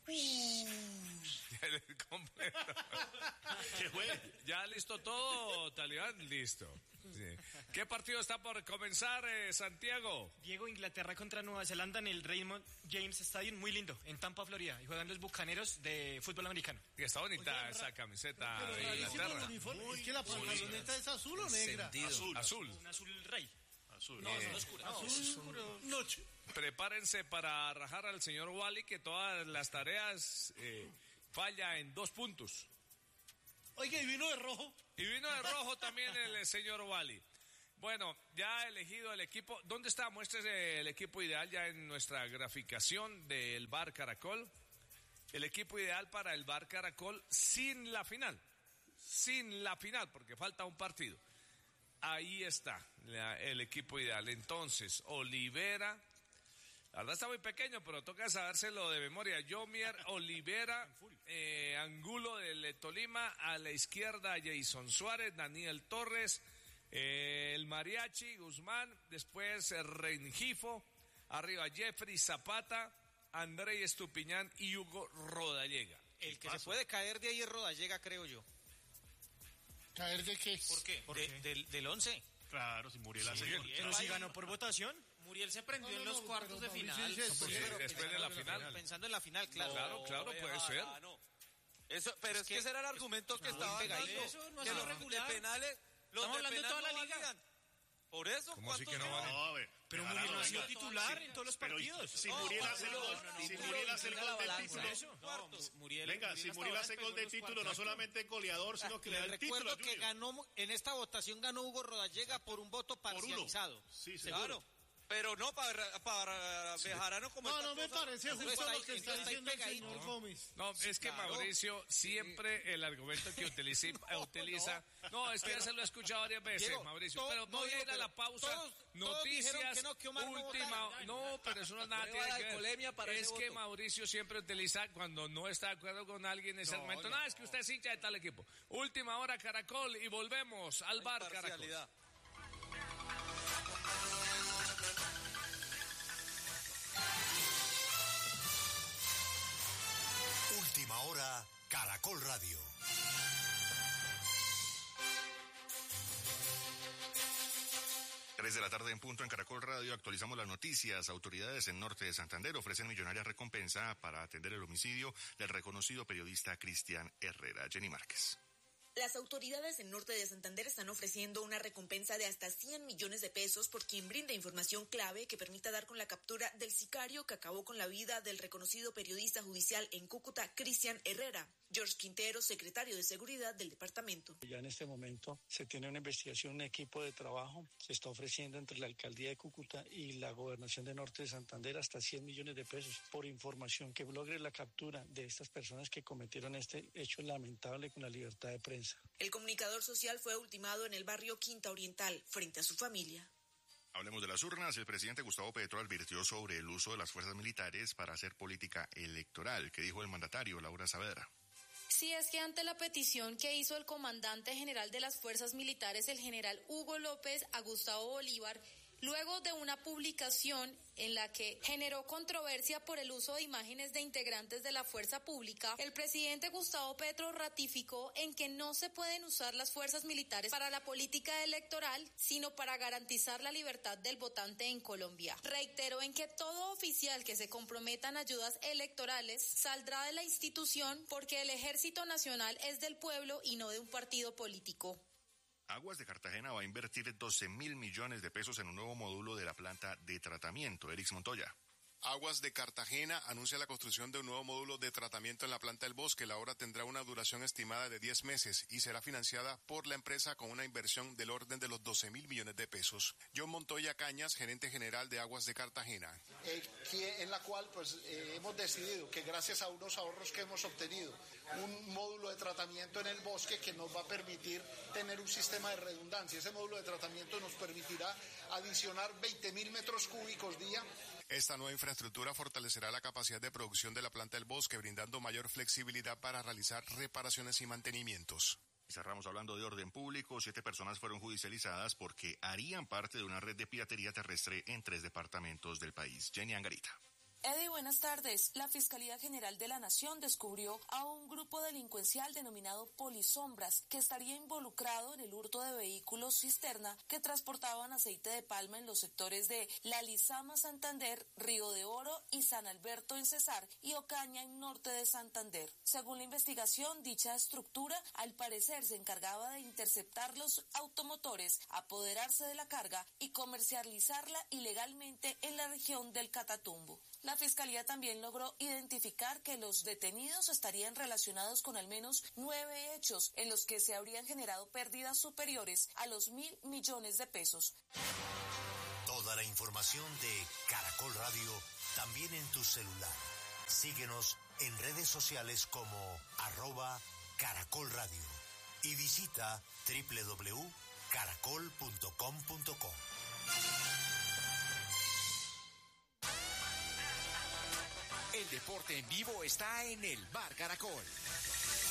Speaker 6: Completo. ¿Qué fue? ¿Ya listo todo, Talibán? Listo. Sí. ¿Qué partido está por comenzar, eh, Santiago?
Speaker 5: Diego, Inglaterra contra Nueva Zelanda en el Raymond James Stadium, muy lindo, en Tampa, Florida. Y juegan los Bucaneros de fútbol americano.
Speaker 6: Y está bonita Oye, esa camiseta pero, de Inglaterra.
Speaker 2: Es que la pantaloneta es azul o negra.
Speaker 6: Azul. Azul.
Speaker 5: Un azul rey.
Speaker 6: Azul.
Speaker 5: No,
Speaker 6: Eh,
Speaker 5: azul oscuro.
Speaker 2: Azul oscuro. Noche.
Speaker 6: Prepárense para rajar al señor Wally, que todas las tareas eh, falla en dos puntos.
Speaker 2: Oiga, y vino de rojo.
Speaker 6: Y vino de rojo también el señor Wally. Bueno, ya ha elegido el equipo. ¿Dónde está? Muéstrese el equipo ideal ya en nuestra graficación del Bar Caracol. El equipo ideal para el Bar Caracol sin la final. Sin la final, porque falta un partido. Ahí está la, el equipo ideal. Entonces, Olivera, la verdad está muy pequeño, pero toca sabérselo de memoria. Yomier, Olivera, eh, Angulo del Tolima, a la izquierda Jason Suárez, Daniel Torres, eh, el Mariachi, Guzmán, después eh, Rengifo, arriba Jeffrey Zapata, André Estupiñán y Hugo Rodallega.
Speaker 4: El que se puede caer de ahí es Rodallega, creo yo.
Speaker 2: ¿Caer de qué?
Speaker 4: ¿Por qué? ¿Por de, qué? Del, del once.
Speaker 7: Claro, si Muriel hace
Speaker 5: gol. Pero si ganó por votación.
Speaker 9: Muriel se prendió
Speaker 2: No, no,
Speaker 9: en los
Speaker 2: no,
Speaker 9: cuartos de
Speaker 2: Mauricio,
Speaker 9: final.
Speaker 2: sí, sí,
Speaker 6: Sí,
Speaker 2: pero
Speaker 6: después de la final.
Speaker 4: Pensando en la final, claro.
Speaker 6: Claro, claro, puede ser.
Speaker 3: No. Eso, pero es,
Speaker 4: Es
Speaker 3: que,
Speaker 4: que
Speaker 3: ese era el argumento que
Speaker 4: no,
Speaker 3: estaba
Speaker 4: pegadito.
Speaker 3: dando.
Speaker 9: Eso no
Speaker 3: que
Speaker 9: es
Speaker 3: los
Speaker 9: regular.
Speaker 3: de penales, los
Speaker 9: Estamos
Speaker 3: de
Speaker 9: hablando de
Speaker 3: penal
Speaker 9: toda la
Speaker 3: no
Speaker 9: liga.
Speaker 3: valían. Por eso,
Speaker 10: ¿Cómo así
Speaker 3: ¿cuántos
Speaker 10: que no
Speaker 3: de-
Speaker 10: valen?
Speaker 7: No, a ver,
Speaker 5: Pero
Speaker 7: dejar
Speaker 5: Muriel no
Speaker 7: a-
Speaker 5: ha sido
Speaker 7: venga,
Speaker 5: titular en todos los
Speaker 7: pero
Speaker 5: partidos.
Speaker 7: Si
Speaker 3: No,
Speaker 7: Muriel
Speaker 3: no,
Speaker 7: hace el
Speaker 3: no,
Speaker 7: gol,
Speaker 3: no,
Speaker 7: si
Speaker 3: no,
Speaker 7: Muriel hace el
Speaker 9: la
Speaker 7: gol del
Speaker 9: balanza,
Speaker 7: título.
Speaker 9: eso.
Speaker 3: Cuartos.
Speaker 9: Muriel,
Speaker 7: Venga,
Speaker 9: Muriel
Speaker 7: si
Speaker 9: hasta
Speaker 7: Muriel
Speaker 9: ahora
Speaker 7: hace
Speaker 9: pegó
Speaker 7: gol del
Speaker 9: los
Speaker 7: título,
Speaker 9: cuartos.
Speaker 7: no solamente es goleador, sino que le da
Speaker 4: Les
Speaker 7: el título.
Speaker 4: recuerdo
Speaker 7: a
Speaker 4: que
Speaker 7: Junior.
Speaker 4: ganó, en esta votación ganó Hugo Rodallega por un voto
Speaker 7: Por uno.
Speaker 4: parcializado.
Speaker 7: Sí,
Speaker 4: Seguro.
Speaker 3: Claro. Pero no para, para Bejarano como
Speaker 2: No,
Speaker 3: está
Speaker 2: no me
Speaker 3: cosa.
Speaker 2: parece
Speaker 4: Entonces
Speaker 2: justo
Speaker 4: está
Speaker 2: lo
Speaker 4: ahí-
Speaker 2: que está
Speaker 4: entonces está ahí
Speaker 2: diciendo el
Speaker 4: pegadito.
Speaker 2: señor Gómez.
Speaker 6: No, es que
Speaker 4: Claro.
Speaker 6: Mauricio siempre el argumento que utiliza, utiliza no, es que ya se lo he escuchado varias veces,
Speaker 4: Diego,
Speaker 6: Mauricio,
Speaker 4: todo-
Speaker 6: pero
Speaker 4: no,
Speaker 6: voy a
Speaker 4: Diego,
Speaker 6: ir a la
Speaker 4: pero
Speaker 6: pausa,
Speaker 4: todos- todos
Speaker 6: noticias,
Speaker 4: dijeron que no, que Omar no
Speaker 6: última,
Speaker 4: votara.
Speaker 6: no, pero eso no nada
Speaker 12: Prueba
Speaker 6: tiene
Speaker 12: de
Speaker 6: que ver.
Speaker 12: alcoholemia para
Speaker 6: Es
Speaker 12: ese
Speaker 6: que
Speaker 12: voto.
Speaker 6: Mauricio siempre utiliza cuando no está de acuerdo con alguien ese argumento, no, es que usted es hincha de tal equipo. Última hora Caracol y volvemos al bar Caracol.
Speaker 3: Imparcialidad.
Speaker 16: Última hora, Caracol Radio. Tres de la tarde en punto en Caracol Radio. Actualizamos las noticias. Autoridades en Norte de Santander ofrecen millonaria recompensa para atender el homicidio del reconocido periodista Cristian Herrera. Jenny Márquez.
Speaker 18: Las autoridades en Norte de Santander están ofreciendo una recompensa de hasta cien millones de pesos por quien brinde información clave que permita dar con la captura del sicario que acabó con la vida del reconocido periodista judicial en Cúcuta, Cristian Herrera. George Quintero, secretario de Seguridad del departamento.
Speaker 19: Ya en este momento se tiene una investigación, un equipo de trabajo, se está ofreciendo entre la alcaldía de Cúcuta y la gobernación de Norte de Santander hasta cien millones de pesos por información que logre la captura de estas personas que cometieron este hecho lamentable con la libertad de prensa.
Speaker 18: El comunicador social fue ultimado en el barrio Quinta Oriental frente a su familia.
Speaker 16: Hablemos de las urnas. El presidente Gustavo Petro advirtió sobre el uso de las fuerzas militares para hacer política electoral. ¿Qué dijo el mandatario, Laura Saavedra?
Speaker 1: Sí, es que ante la petición que hizo el comandante general de las fuerzas militares, el general Hugo López, a Gustavo Bolívar, luego de una publicación en la que generó controversia por el uso de imágenes de integrantes de la fuerza pública, el presidente Gustavo Petro ratificó en que no se pueden usar las fuerzas militares para la política electoral, sino para garantizar la libertad del votante en Colombia. Reiteró en que todo oficial que se comprometa en ayudas electorales saldrá de la institución porque el Ejército Nacional es del pueblo y no de un partido político.
Speaker 16: Aguas de Cartagena va a invertir doce mil millones de pesos en un nuevo módulo de la planta de tratamiento. Erix Montoya.
Speaker 20: Aguas de Cartagena anuncia la construcción de un nuevo módulo de tratamiento en la planta del Bosque. La obra tendrá una duración estimada de diez meses y será financiada por la empresa con una inversión del orden de los doce mil millones de pesos. John Montoya Cañas, gerente general de Aguas de Cartagena.
Speaker 21: Eh, que, en la cual pues eh, hemos decidido que gracias a unos ahorros que hemos obtenido, un módulo de tratamiento en el bosque que nos va a permitir tener un sistema de redundancia. Ese módulo de tratamiento nos permitirá adicionar veinte mil metros cúbicos día.
Speaker 20: Esta nueva infraestructura fortalecerá la capacidad de producción de la planta del Bosque, brindando mayor flexibilidad para realizar reparaciones y mantenimientos.
Speaker 16: Y cerramos hablando de orden público. Siete personas fueron judicializadas porque harían parte de una red de piratería terrestre en tres departamentos del país. Jenny Angarita.
Speaker 11: Eddie, buenas tardes. La Fiscalía General de la Nación descubrió a un grupo delincuencial denominado Polisombras que estaría involucrado en el hurto de vehículos cisterna que transportaban aceite de palma en los sectores de La Lizama, Santander, Río de Oro y San Alberto en Cesar y Ocaña en norte de Santander. Según la investigación, dicha estructura al parecer se encargaba de interceptar los automotores, apoderarse de la carga y comercializarla ilegalmente en la región del Catatumbo. La Fiscalía también logró identificar que los detenidos estarían relacionados con al menos nueve hechos en los que se habrían generado pérdidas superiores a los mil millones de pesos.
Speaker 22: Toda la información de Caracol Radio también en tu celular. Síguenos en redes sociales como arroba Caracol Radio y visita doble u doble u doble u punto caracol punto com punto co.
Speaker 23: El deporte en vivo está en el Bar Caracol.